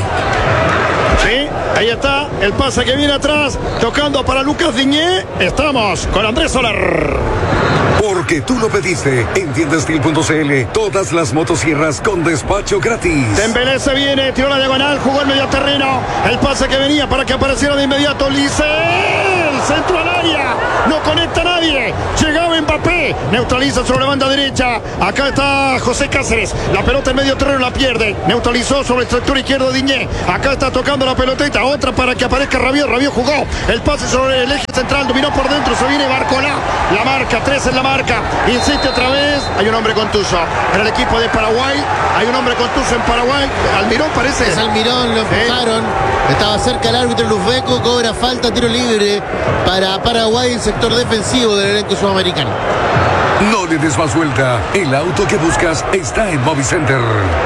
Sí, ahí está el pase que viene atrás, tocando para Lucas Diñé. Estamos con Andrés Solar. Porque tú lo pediste. En tiendastil.cl, todas las motosierras con despacho gratis. Dembélé se viene, tiró la diagonal, jugó el medio terreno. El pase que venía para que apareciera de inmediato Licel, centro al área, no conecta a nadie. Llegaba Mbappé, neutraliza sobre la banda derecha. Acá está José Cáceres, la pelota en medio terreno la pierde. Neutralizó sobre el sector izquierdo Diñé. Acá está tocando la pelotita, otra para que aparezca Rabiot. Rabiot jugó el pase sobre el eje central, dominó por dentro, se viene Barcolá. La marca, 3 en la marca, insiste otra vez, hay un hombre contuso en el equipo de Paraguay, hay un hombre contuso en Paraguay, Almirón parece. Es Almirón, lo empujaron, estaba cerca el árbitro Luzbeco, cobra falta, tiro libre para Paraguay, el sector defensivo del elenco sudamericano. No le des más vuelta, el auto que buscas está en Movicenter.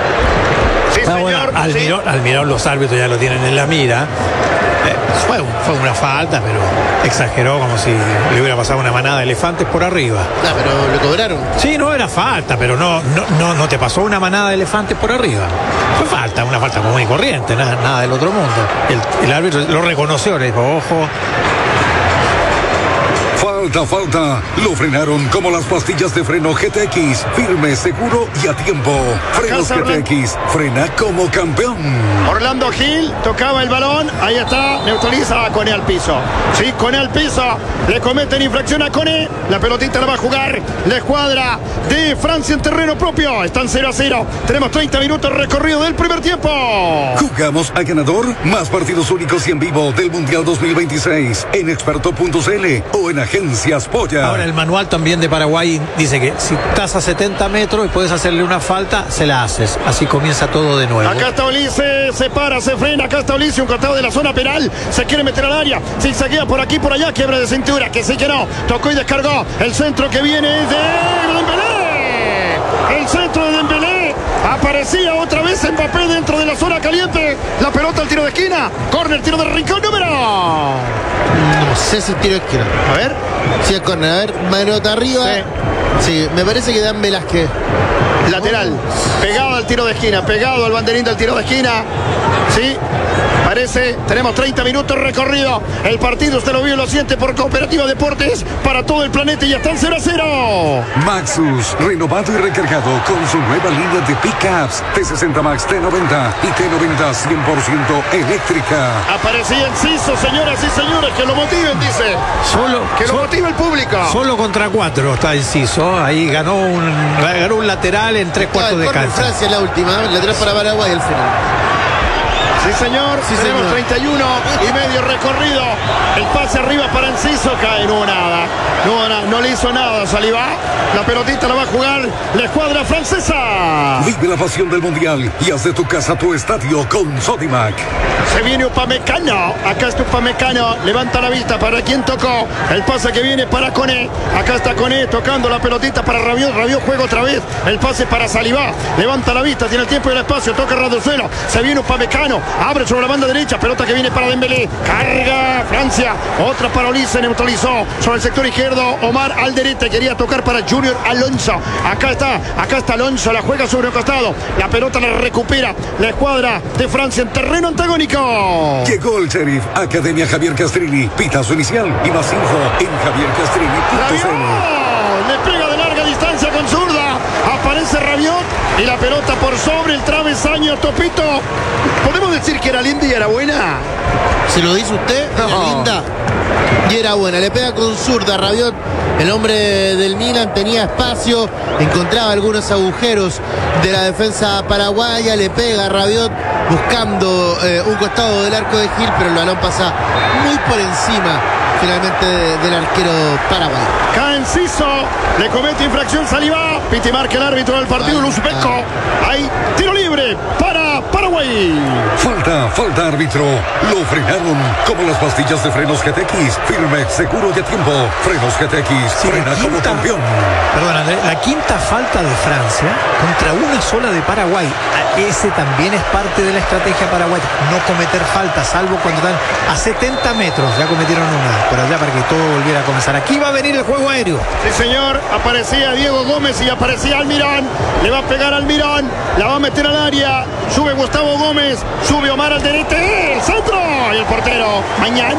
Sí, señor. Bueno, Almirón, los árbitros ya lo tienen en la mira. Fue una falta, pero exageró como si le hubiera pasado una manada de elefantes por arriba. Pero lo cobraron. Sí, no era falta, pero no te pasó una manada de elefantes por arriba. Fue falta, una falta común y corriente, nada del otro mundo. El árbitro lo reconoció, le dijo, ojo. Falta. Lo frenaron como las pastillas de freno GTX. Firme, seguro y a tiempo. Frenos GTX. Frena como campeón. Orlando Gil tocaba el balón. Ahí está. Neutraliza a Koné al piso. Sí, Koné al piso. Le cometen infracción a Koné. La pelotita la va a jugar la escuadra de Francia en terreno propio. Están 0-0. Tenemos 30 minutos recorrido del primer tiempo. Jugamos a ganador. Más partidos únicos y en vivo del Mundial 2026 en experto.cl o en Agencias Polla. Ahora el manual también de Paraguay dice que si estás a 70 metros y puedes hacerle una falta, se la haces. Así comienza todo de nuevo. Acá está Ulises, se para, se frena. Acá está Ulises, un costado de la zona penal. Se quiere meter al área. Si se queda por aquí, por allá, quiebra de cintura. Que sí que no. Tocó y descargó. El centro que viene es de Dembélé. El centro de Dembélé. Aparecía otra vez Mbappé dentro de la zona caliente. La pelota al tiro de esquina. Córner, tiro de rincón, número. No sé si tiro de esquina. A ver. Sí, es córner. A ver, manota arriba. Sí, me parece que Dan Velázquez. Lateral. Pegado al tiro de esquina. Pegado al banderín del tiro de esquina. Sí. Parece, tenemos 30 minutos recorrido. El partido usted lo vio y lo siente por Cooperativa Deportes para todo el planeta y ya están 0-0. Maxus, renovado y recargado con su nueva línea de pickups T60 Max, T90 y T90 100% eléctrica. Aparecía Enciso, señoras y señores, que lo motiven, dice. Que lo motive el público. Solo contra 4 está Enciso. Ahí ganó un lateral en 3/4 de cancha. Francia la última, lateral para Paraguay al final. Sí, señor. Tenemos 31 y medio recorrido. El pase arriba para Enciso. Cae, no hubo nada. No le hizo nada, Saliba. La pelotita la va a jugar la escuadra francesa. Vive la pasión del Mundial y haz de tu casa tu estadio con Sodimac. Se viene Upamecano. Acá está Upamecano. Levanta la vista para quien tocó. El pase que viene para Koné. Acá está Koné tocando la pelotita para Rabiot. Rabiot juega otra vez. El pase para Saliba. Levanta la vista. Tiene el tiempo y el espacio. Toca Raducelo. Se viene Upamecano. Abre sobre la banda derecha. Pelota que viene para Dembélé. Carga Francia. Otra para Ulises. Neutralizó sobre el sector izquierdo. Omar Alderete quería tocar para Junior Alonso. Acá está Alonso. La juega sobre el costado. La pelota la recupera la escuadra de Francia en terreno antagónico. Llegó el Sheriff. Academia Javier Castrilli. Pitazo inicial y más info en javiercastrilli.cl. Le pega de larga distancia con zurda. Aparece Rabiot y la pelota por sobre el travesaño. Topito. ¿Podemos decir que era linda y era buena? ¿Se lo dice usted? Era linda y era buena. Le pega con zurda Rabiot. El hombre del Milan tenía espacio, encontraba algunos agujeros de la defensa paraguaya. Le pega a Rabiot buscando un costado del arco de Gil, pero el balón pasa muy por encima finalmente del arquero paraguayo. Cae Enciso, le comete infracción Saliba. Piti marca el árbitro del partido, Luzbeko. Hay tiro libre para Paraguay. Falta árbitro. Lo frenaron como las pastillas de frenos GTX. Firme, seguro y a tiempo. Frenos GTX. Frena como campeón. Perdón, Andrés, la quinta falta de Francia contra una sola de Paraguay. Ese también es parte de la estrategia paraguaya. No cometer falta, salvo cuando están a 70 metros. Ya cometieron una por allá para que todo volviera a comenzar. Aquí va a venir el juego aéreo. Sí, señor. Aparecía Diego Gómez y aparecía Almirón. Le va a pegar Almirón. La va a meter al área. Sube Gustavo Gómez. Sube Omar Alderete. El centro. Y el portero. Mañán.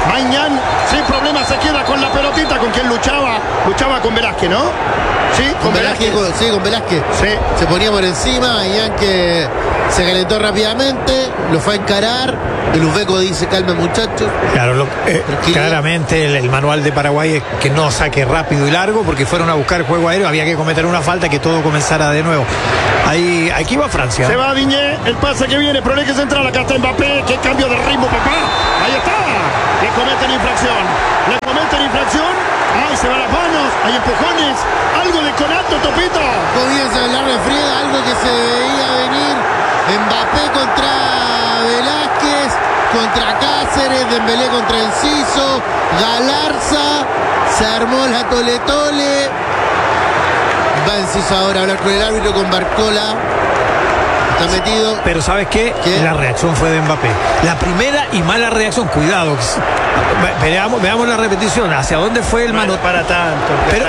Sin problema se queda con la pelotita. ¿Con quien luchaba? Luchaba con Velázquez, ¿no? Sí, con Velázquez. Sí, con Velázquez. Sí. Se ponía por encima. Mañán que se calentó rápidamente. Lo fue a encarar. El Uzbeko dice: calma, muchachos. Claro, claramente el manual de Paraguay es que no saque rápido y largo, porque fueron a buscar el juego aéreo, había que cometer una falta, que todo comenzara de nuevo. Aquí va Francia. Se va Diñé, el pase que viene, pero hay que central. Acá está Mbappé, qué cambio de ritmo, papá. Ahí está. Le cometen infracción. Ay, se van las manos, hay empujones. Algo de conato, Topito. Comienza a hablar de Frieda, algo que se veía venir. Mbappé contra Velázquez, contra Cáceres, Dembélé contra Enciso, Galarza, se armó la tole. Va Enciso ahora a hablar con el árbitro, con Barcola. Está metido. Pero ¿sabes qué? La reacción fue de Mbappé. La primera y mala reacción, cuidado. Veamos la repetición. ¿Hacia dónde fue el mano? Para tanto. Pero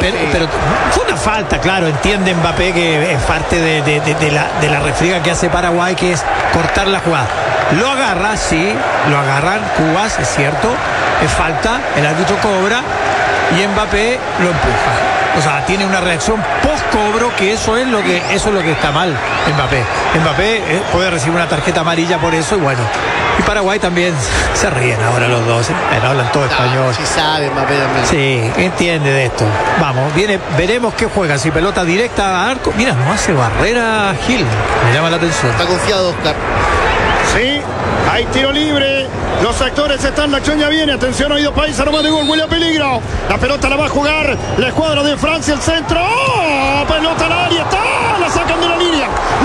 fue una falta, claro. Entiende Mbappé que es parte de la refriega que hace Paraguay, que es cortar la jugada. Lo agarra, sí, lo agarran Cubas, es cierto. Es falta, el árbitro cobra y Mbappé lo empuja. O sea, tiene una reacción post-cobro, que eso es lo que está mal Mbappé puede recibir una tarjeta amarilla por eso, y bueno. Y Paraguay también se ríen ahora los dos, hablan todo español. Sí sabe Mbappé también. Sí, entiende de esto. Vamos, veremos qué juega. Si pelota directa a arco. Mira, no hace barrera Gil. Me llama la atención. Está confiado Oscar. Sí, hay tiro libre. Los actores están, la acción ya viene. Atención, oído país, arma de gol, huele a peligro. La pelota la va a jugar la escuadra de Francia, el centro. ¡Oh! Pelota al área, está. La sacan de la línea.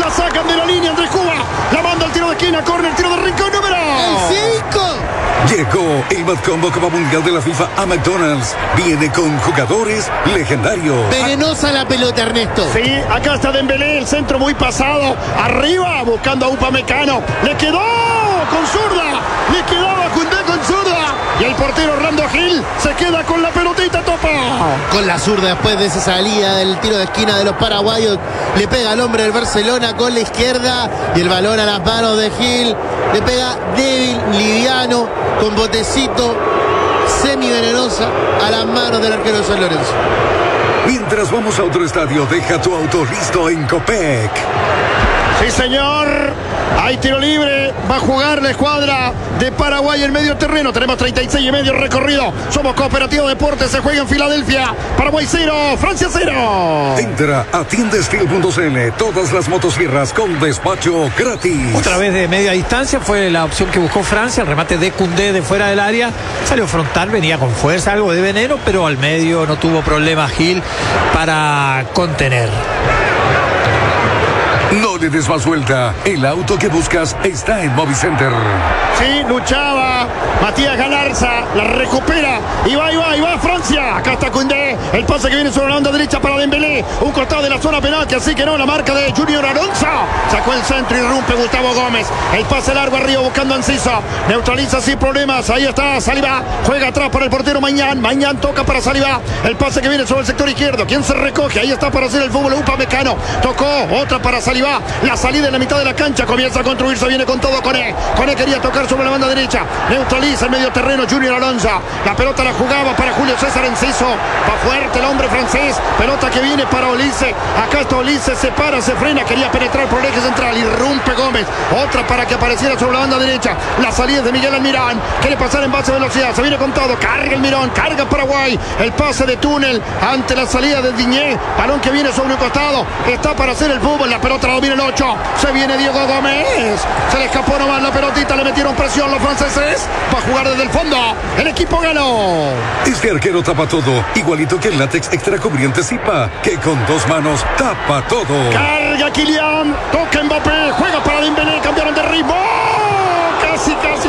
Andrés Cuba. La manda al tiro de esquina, córner, tiro de rincón, número. El 5. Llegó el Bad Combo Copa Mundial de la FIFA a McDonald's. Viene con jugadores legendarios. Venenosa la pelota, Ernesto. Sí, acá está Dembélé, el centro muy pasado. Arriba, buscando a Upamecano. Le quedó con zurda. Le quedaba Koundé con zurda. Y el portero Orlando Gil se queda con la pelotita, topa. Con la zurda, después de esa salida del tiro de esquina de los paraguayos, le pega al hombre del Barcelona con la izquierda y el balón a las manos de Gil. Le pega débil, liviano, con botecito, semi-venenosa a las manos del arquero de San Lorenzo. Mientras vamos a otro estadio, deja tu auto listo en Copec. Sí, señor. Hay tiro libre. Va a jugar la escuadra de Paraguay en medio terreno. Tenemos 36 y medio recorrido. Somos Cooperativo Deportes. Se juega en Filadelfia. Paraguay 0, Francia 0. Entra a tiendasteel.cl. Todas las motosierras con despacho gratis. Otra vez de media distancia fue la opción que buscó Francia. El remate de Koundé de fuera del área. Salió frontal, venía con fuerza, algo de veneno, pero al medio no tuvo problema Gil para contener. No le des más vuelta. El auto que buscas está en Movicenter. Sí, luchaba Matías Galarza, la recupera y va Francia. Acá está Koundé, el pase que viene sobre la banda derecha para Dembélé, un costado de la zona penal, que así que no, la marca de Junior Alonso. Sacó el centro y rompe Gustavo Gómez. El pase largo arriba buscando a Enciso, neutraliza sin problemas. Ahí está Saliba, juega atrás para el portero Mañán toca para Saliba, el pase que viene sobre el sector izquierdo. ¿Quién se recoge? Ahí está para hacer el fútbol Upamecano, tocó otra para Saliba. La salida en la mitad de la cancha comienza a construirse, viene con todo Koné quería tocar sobre la banda derecha, neutraliza el medio terreno Junior Alonso. La pelota la jugaba para Julio César Enciso, va fuerte el hombre francés, pelota que viene para Olise. Acá está Olise, se para, se frena, quería penetrar por el eje central, irrumpe Gómez, otra para que apareciera sobre la banda derecha. La salida de Miguel Almirón, quiere pasar en base de velocidad, se viene con todo, carga el Mirón, carga Paraguay, el pase de túnel ante la salida de Digné, balón que viene sobre un costado, está para hacer el fútbol, la pelota la domina el 8, se viene Diego Gómez, se le escapó nomás la pelotita, le metieron presión los franceses, va a jugar desde el fondo el equipo galo. Este arquero tapa todo, igualito que el látex extra cubriente Zipa, que con dos manos tapa todo. Carga Kylian, toca Mbappé, juega para Dembélé, cambiaron de ritmo. Casi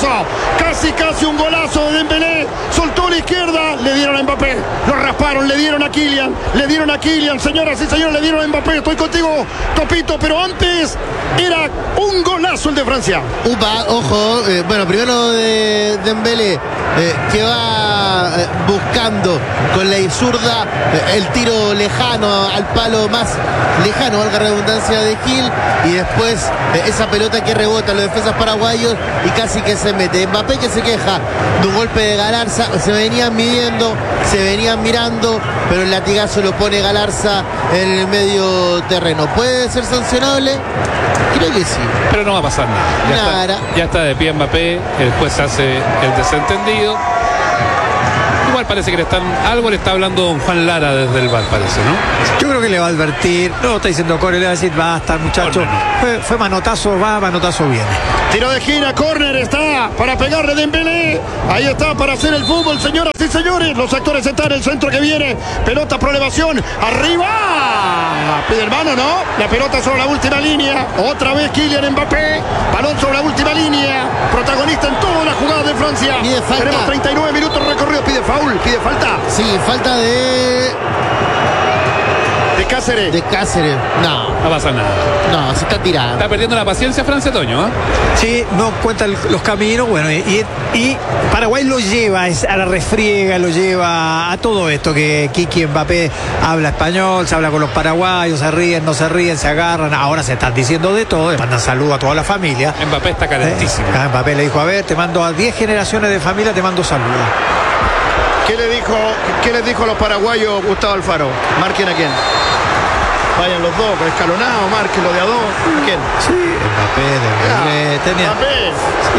un golazo de Dembélé, soltó la izquierda, le dieron a Mbappé, lo rasparon, le dieron a Kylian, señoras y señores, le dieron a Mbappé. Estoy contigo, Topito, pero antes era un golazo el de Francia. Ojo, bueno, primero de Dembélé, que va buscando con la zurda el tiro lejano, al palo más lejano, valga la redundancia, de Gil, y después esa pelota que rebota los defensas paraguayos y casi que se mete. Mbappé, que se queja de un golpe de Galarza, se venían midiendo, se venían mirando, pero el latigazo lo pone Galarza en el medio terreno. ¿Puede ser sancionable? Creo que sí. Pero no va a pasar nada. Ya está de pie Mbappé, el juez hace el desentendido. Igual parece que algo le está hablando don Juan Lara desde el bar, parece, ¿no? Yo creo que le va a advertir, no está diciendo Core, le va a decir, basta muchacho, fue manotazo, manotazo viene. Tiro de esquina, córner, está para pegarle Dembélé, ahí está para hacer el fútbol, señoras y señores, los actores están en el centro que viene, pelota por elevación, arriba, pide el mano, ¿no? La pelota sobre la última línea, otra vez Kylian Mbappé, balón sobre la última línea, protagonista en todas las jugadas de Francia. Tenemos 39 minutos recorridos, pide falta. Sí, falta de Cáceres. De Cáceres. No pasa nada. No, se está tirando. Está perdiendo la paciencia Francia, Toño, ¿eh? Sí, no cuenta los caminos. Bueno, y Paraguay lo lleva a la refriega, lo lleva a todo esto que Kiki Mbappé habla español, se habla con los paraguayos, se ríen, no se ríen, se agarran. Ahora se están diciendo de todo, le mandan saludos a toda la familia. Mbappé está calentísimo. Mbappé le dijo, a ver, te mando a 10 generaciones de familia, te mando saludos. ¿Qué les dijo a los paraguayos Gustavo Alfaro? Marquen a quién. Vayan los dos, escalonados, márquenlo de a dos. ¿Quién? Sí, Mbappé, tenía. Mbappé.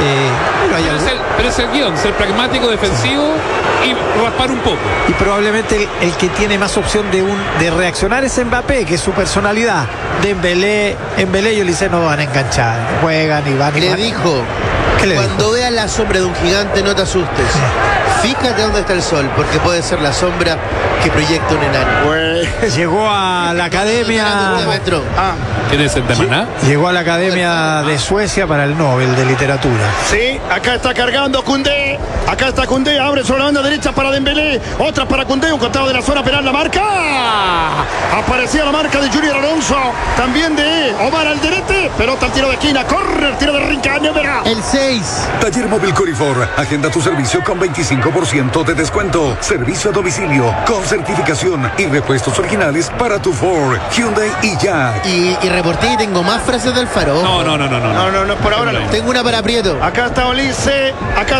Sí, pero es el guión, ser pragmático, defensivo y raspar un poco. Y probablemente el que tiene más opción de reaccionar es Mbappé, que es su personalidad. Dembélé y Olise no van a enganchar, juegan y van. Le dijo, cuando veas la sombra de un gigante no te asustes. Fíjate dónde está el sol, porque puede ser la sombra que proyecta un enano. Llegó a la academia. ¿Quién es el de Maná? Llegó a la academia de Suecia para el Nobel de Literatura. Sí, acá está cargando Koundé. Acá está Koundé, abre sobre la banda derecha para Dembélé. Otra para Koundé, un costado de la zona penal, la marca. Aparecía la marca de Junior Alonso. También de Omar Alderete. Pelota al tiro de esquina, corre el tiro de Rincón. El 6. Taller Móvil Corifor. Agenda tu servicio con 25% de descuento. Servicio a domicilio con certificación y repuestos originales para tu Ford, Hyundai y Jack. Y reporté y tengo más frases del Faro. No, por ahora no. Tengo una para Prieto. Acá está Olise,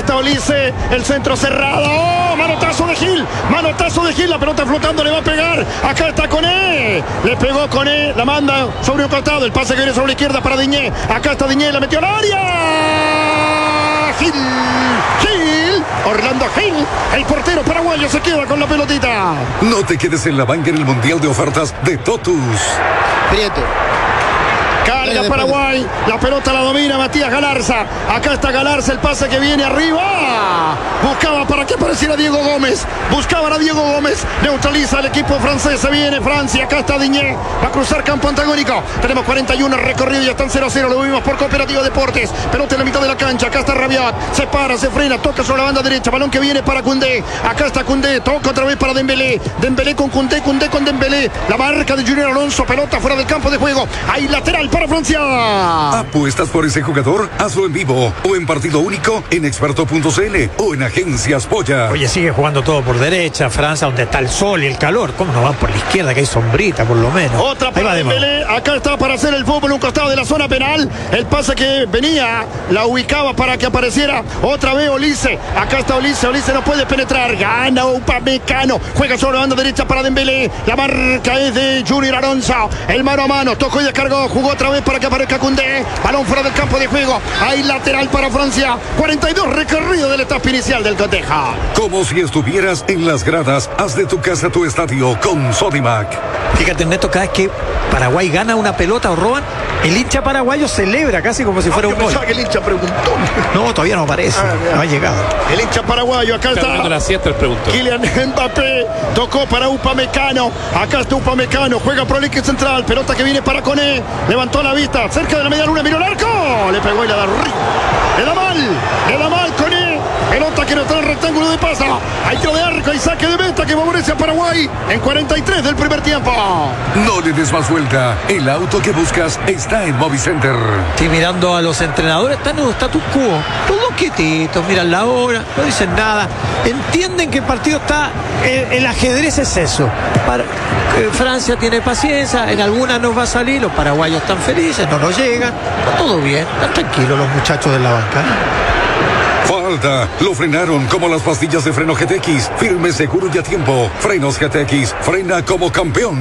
el centro cerrado. ¡Oh! Manotazo de Gil, la pelota flotando, le va a pegar. Acá está Koné, le pegó Koné, la manda sobre un costado, el pase que viene sobre la izquierda para Diñé. Acá está Diñé, la metió al área. Gil, Orlando Gil, el portero paraguayo se queda con la pelotita. No te quedes en la banca en el Mundial de Ofertas de Totus. Prieto. Carga Paraguay, la pelota la domina Matías Galarza. Acá está Galarza, el pase que viene arriba. Buscaba para que apareciera Diego Gómez. Neutraliza el equipo francés. Se viene Francia. Acá está Diñé. Va a cruzar campo antagónico. Tenemos 41 recorrido y ya están 0-0. Lo vimos por Cooperativa Deportes. Pelota en la mitad de la cancha. Acá está Rabiot. Se para, se frena, toca sobre la banda derecha. Balón que viene para Koundé. Acá está Koundé. Toca otra vez para Dembélé. Dembélé con Koundé con Dembélé. La marca de Junior Alonso. Pelota fuera del campo de juego. Hay lateral para Francia. ¿Apuestas por ese jugador? Hazlo en vivo o en partido único en experto.cl o en Agencias Polla. Oye, sigue jugando todo por derecha, Francia, donde está el sol y el calor. ¿Cómo no van por la izquierda, que hay sombrita por lo menos? Otra para Dembélé. Acá está para hacer el fútbol, un costado de la zona penal. El pase que venía, la ubicaba para que apareciera otra vez Olise. Acá está Olise no puede penetrar. Gana Upamecano. Juega sobre la banda derecha para Dembélé. La marca es de Junior Alonso. El mano a mano, tocó y descargó. Jugó otra vez para que aparezca Koundé. Balón fuera del campo de juego. Hay lateral para Francia. 42 recorrido de la etapa inicial del coteja. Como si estuvieras en las gradas, haz de tu casa tu estadio con Sodimac. Fíjate, Neto, cada vez que Paraguay gana una pelota o roban, el hincha paraguayo celebra casi como si fuera un gol. Que el hincha preguntó. No, todavía no aparece. No ha llegado. El hincha paraguayo, acá está. La siesta, preguntó. Kylian Mbappé tocó para Upamecano. Acá está Upamecano. Juega por el eje central. Pelota que viene para Koné. Levantó la vista. Cerca de la media luna. Miró el arco. Le pegó y la da arriba. Le da mal Koné. Pelota que no está en el rectángulo de pasa. Hay tiro de arco y saque de meta que favorece a Paraguay en 43 del primer tiempo. No le des más vuelta. El auto que buscas está en Movicenter. Estoy mirando a los entrenadores, están en un status quo. Todos quietitos, miran la hora, no dicen nada. Entienden que el partido está. El ajedrez es eso. Francia tiene paciencia, en algunas nos va a salir, los paraguayos están felices, no nos llegan. Todo bien, están tranquilos los muchachos de la banca. Falta, lo frenaron como las pastillas de freno GTX, firme, seguro y a tiempo. Frenos GTX, frena como campeón.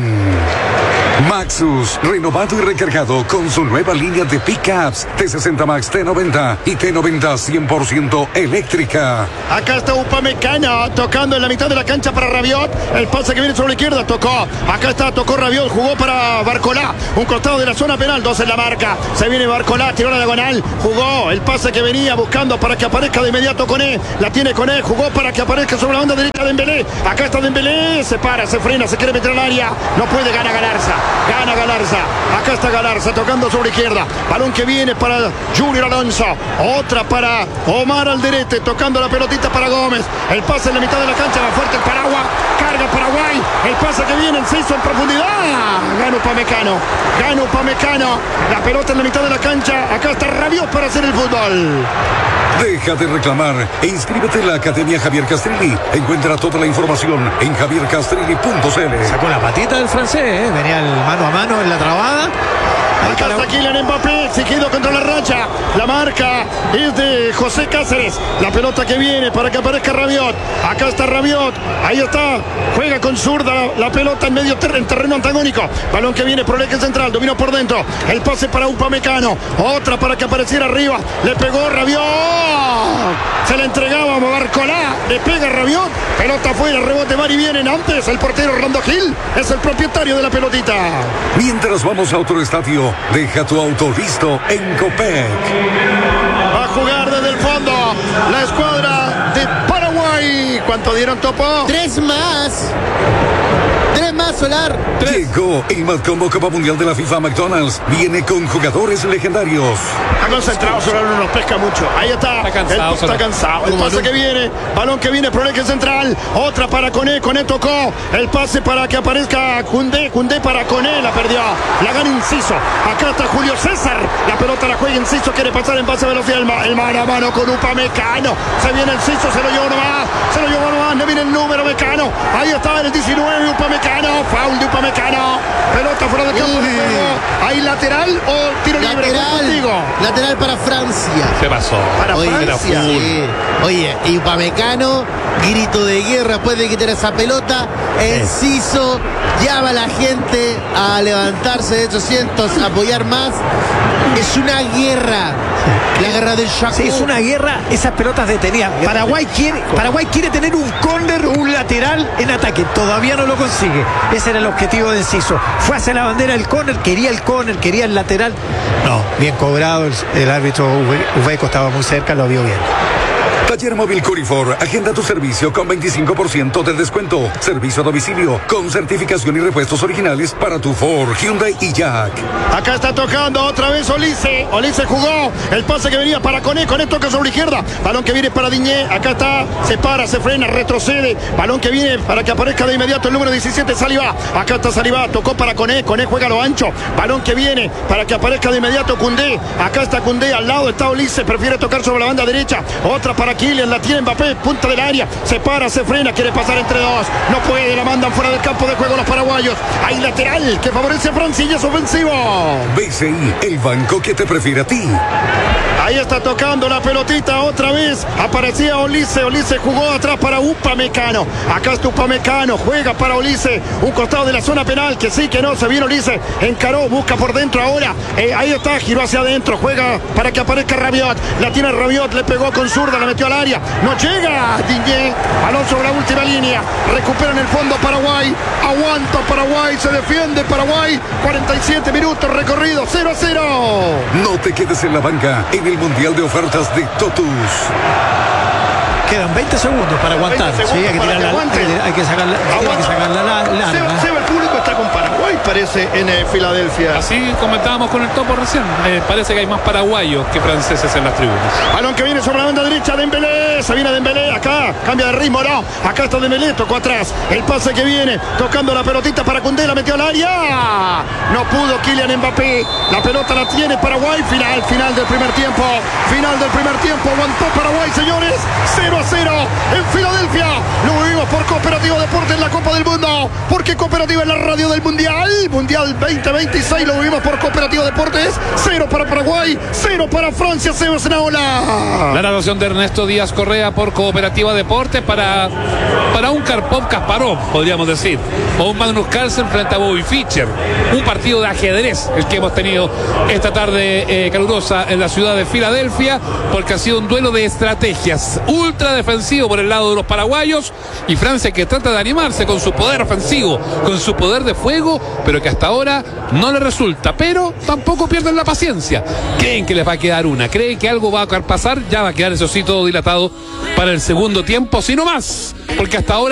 Maxus, renovado y recargado con su nueva línea de pickups T60 Max, T90 y T90 100% eléctrica. Acá está Upamecano tocando en la mitad de la cancha para Rabiot. El pase que viene sobre la izquierda, tocó. Acá está, tocó Rabiot, jugó para Barcolá. Un costado de la zona penal, 2 en la marca. Se viene Barcolá, tiró la diagonal, jugó el pase que venía buscando para que aparezca de inmediato Koné. La tiene Koné, jugó para que aparezca sobre la banda derecha de Dembélé. Acá está Dembélé, se para, se frena, se quiere meter al área. No puede, gana Galarza. Gana Galarza. Acá está Galarza tocando sobre izquierda. Balón que viene para Junior Alonso. Otra para Omar Alderete. Tocando la pelotita para Gómez. El pase en la mitad de la cancha. Va fuerte el Paraguay. Carga Paraguay. El pase que viene se hizo en profundidad. Gana Upamecano. Gana Upamecano. La pelota en la mitad de la cancha. Acá está Rabiot para hacer el fútbol. Deja de reclamar e inscríbete en la Academia Javier Castrilli. Encuentra toda la información en javiercastrilli.cl. Sacó la patita del francés, venía el mano a mano en la trabada. Acá está Kylian Mbappé, exigido contra la racha. La marca es de José Cáceres. La pelota que viene para que aparezca Rabiot. Acá está Rabiot. Ahí está. Juega con zurda la pelota en medio en terreno antagónico. Balón que viene por el eje central. Dominó por dentro. El pase para Upamecano. Otra para que apareciera arriba. Le pegó Rabiot. Se la entregaba a Barcolá. Le pega Rabiot. Pelota afuera. Rebote va y vienen antes. El portero Orlando Gil es el propietario de la pelotita. Mientras vamos a otro estadio, deja tu auto listo en Copec. Va a jugar desde el fondo la escuadra de Paraguay. ¿Cuánto dieron, Topo? 3 más. 3 más, Solar. Llegó el Mad Combo Copa Mundial de la FIFA McDonald's. Viene con jugadores legendarios. Está concentrado, Solar no nos pesca mucho. Ahí está. Está cansado. Está cansado. El pase que viene. Balón que viene por el eje central. Otra para Koné. Koné tocó. El pase para que aparezca Koundé. Koundé para Koné. La perdió. La gana Inciso. Acá está Julio César. La pelota la juega Inciso. Quiere pasar en pase a velocidad. El mano a mano con Upamecano. Se viene Inciso. Se lo llevó nomás. Se lo llevó nomás. No viene el número Mecano. Ahí está el 19. Upamecano. Foul de Upamecano. Pelota fuera del campo de juego. ¿Hay lateral o tiro libre? Lateral para Francia. Se pasó. Para Oye, Francia. sí. Oye, y Upamecano, grito de guerra después de quitar esa pelota. Enciso llama a la gente a levantarse de 800, a apoyar más. Es una guerra. La guerra del Chaco. Sí, es una guerra, esas pelotas detenidas. Paraguay quiere tener un córner o un lateral en ataque. Todavía no lo consigue. Ese era el objetivo de Enciso. Fue hacia la bandera el córner, quería el lateral. No, bien cobrado. El árbitro Uveco estaba muy cerca, lo vio bien. Taller Móvil Curifor. Agenda tu servicio con 25% de descuento. Servicio a domicilio con certificación y repuestos originales para tu Ford, Hyundai y Jack. Acá está tocando otra vez Olise. Olise jugó. El pase que venía para Koné. Koné toca sobre izquierda. Balón que viene para Diñé. Acá está. Se para, se frena, retrocede. Balón que viene para que aparezca de inmediato el número 17, Saliba. Acá está Saliba. Tocó para Koné. Koné juega a lo ancho. Balón que viene para que aparezca de inmediato Koundé. Acá está Koundé. Al lado está Olise. Prefiere tocar sobre la banda derecha. Otra para Kylian. La tiene Mbappé. Punta del área. Se para, se frena. Quiere pasar entre dos. No puede. La mandan fuera del campo de juego los paraguayos. Hay lateral que favorece a Francia y es ofensivo. BCI, el banco que te prefiere a ti. Ahí está tocando la pelotita otra vez. Aparecía Olise. Olise jugó atrás para Upamecano. Acá está Upamecano. Juega para Olise. Un costado de la zona penal. Que sí, que no. Se viene Olise. Encaró. Busca por dentro ahora. Ahí está. Giró hacia adentro. Juega para que aparezca Rabiot. La tiene Rabiot. Le pegó con zurda. La metió al área. No llega. Diñé. Balón sobre la última línea. Recupera en el fondo Paraguay. Aguanta Paraguay. Se defiende Paraguay. 47 minutos recorridos. 0-0. No te quedes en la banca en el Mundial de Ofertas de Totus. Quedan 20 segundos para aguantar. 20 segundos Sí, hay que para tirar que aguante. hay que sacarla larga. Seba, el público está con Paraguay, parece, en Filadelfia. Así comentábamos con el Topo recién. Parece que hay más paraguayos que franceses en las tribunas. Balón que viene sobre la banda derecha, Dembélé. Se viene Dembélé acá. Cambia de ritmo, no. Acá está Dembélé, tocó atrás. El pase que viene, tocando la pelotita para Koundé, la metió al área. No pudo Kylian Mbappé. La pelota la tiene Paraguay. Final del primer tiempo. Final del primer tiempo. Aguantó Paraguay, señores. 0-0 en Filadelfia. Lo vivimos por Cooperativa Deportes en la Copa del Mundo. Porque Cooperativa es la radio del Mundial. Mundial 2026 lo vivimos por Cooperativa Deportes. 0 para Paraguay, 0 para Francia. Seba Senaola. La narración de Ernesto Díaz Correa por Cooperativa Deportes para un Karpov Kasparov, podríamos decir, o un Magnus Carlsen frente a Bobby Fischer. Un partido de ajedrez el que hemos tenido esta tarde calurosa en la ciudad de Filadelfia, porque ha sido un duelo de estrategias ultra defensivo por el lado de los paraguayos y Francia que trata de animarse con su poder ofensivo, con su poder de fuego, pero que hasta ahora no le resulta, pero tampoco pierden la paciencia. Creen que les va a quedar una, creen que algo va a pasar, ya va a quedar eso sí todo dilatado para el segundo tiempo, sino más, porque hasta ahora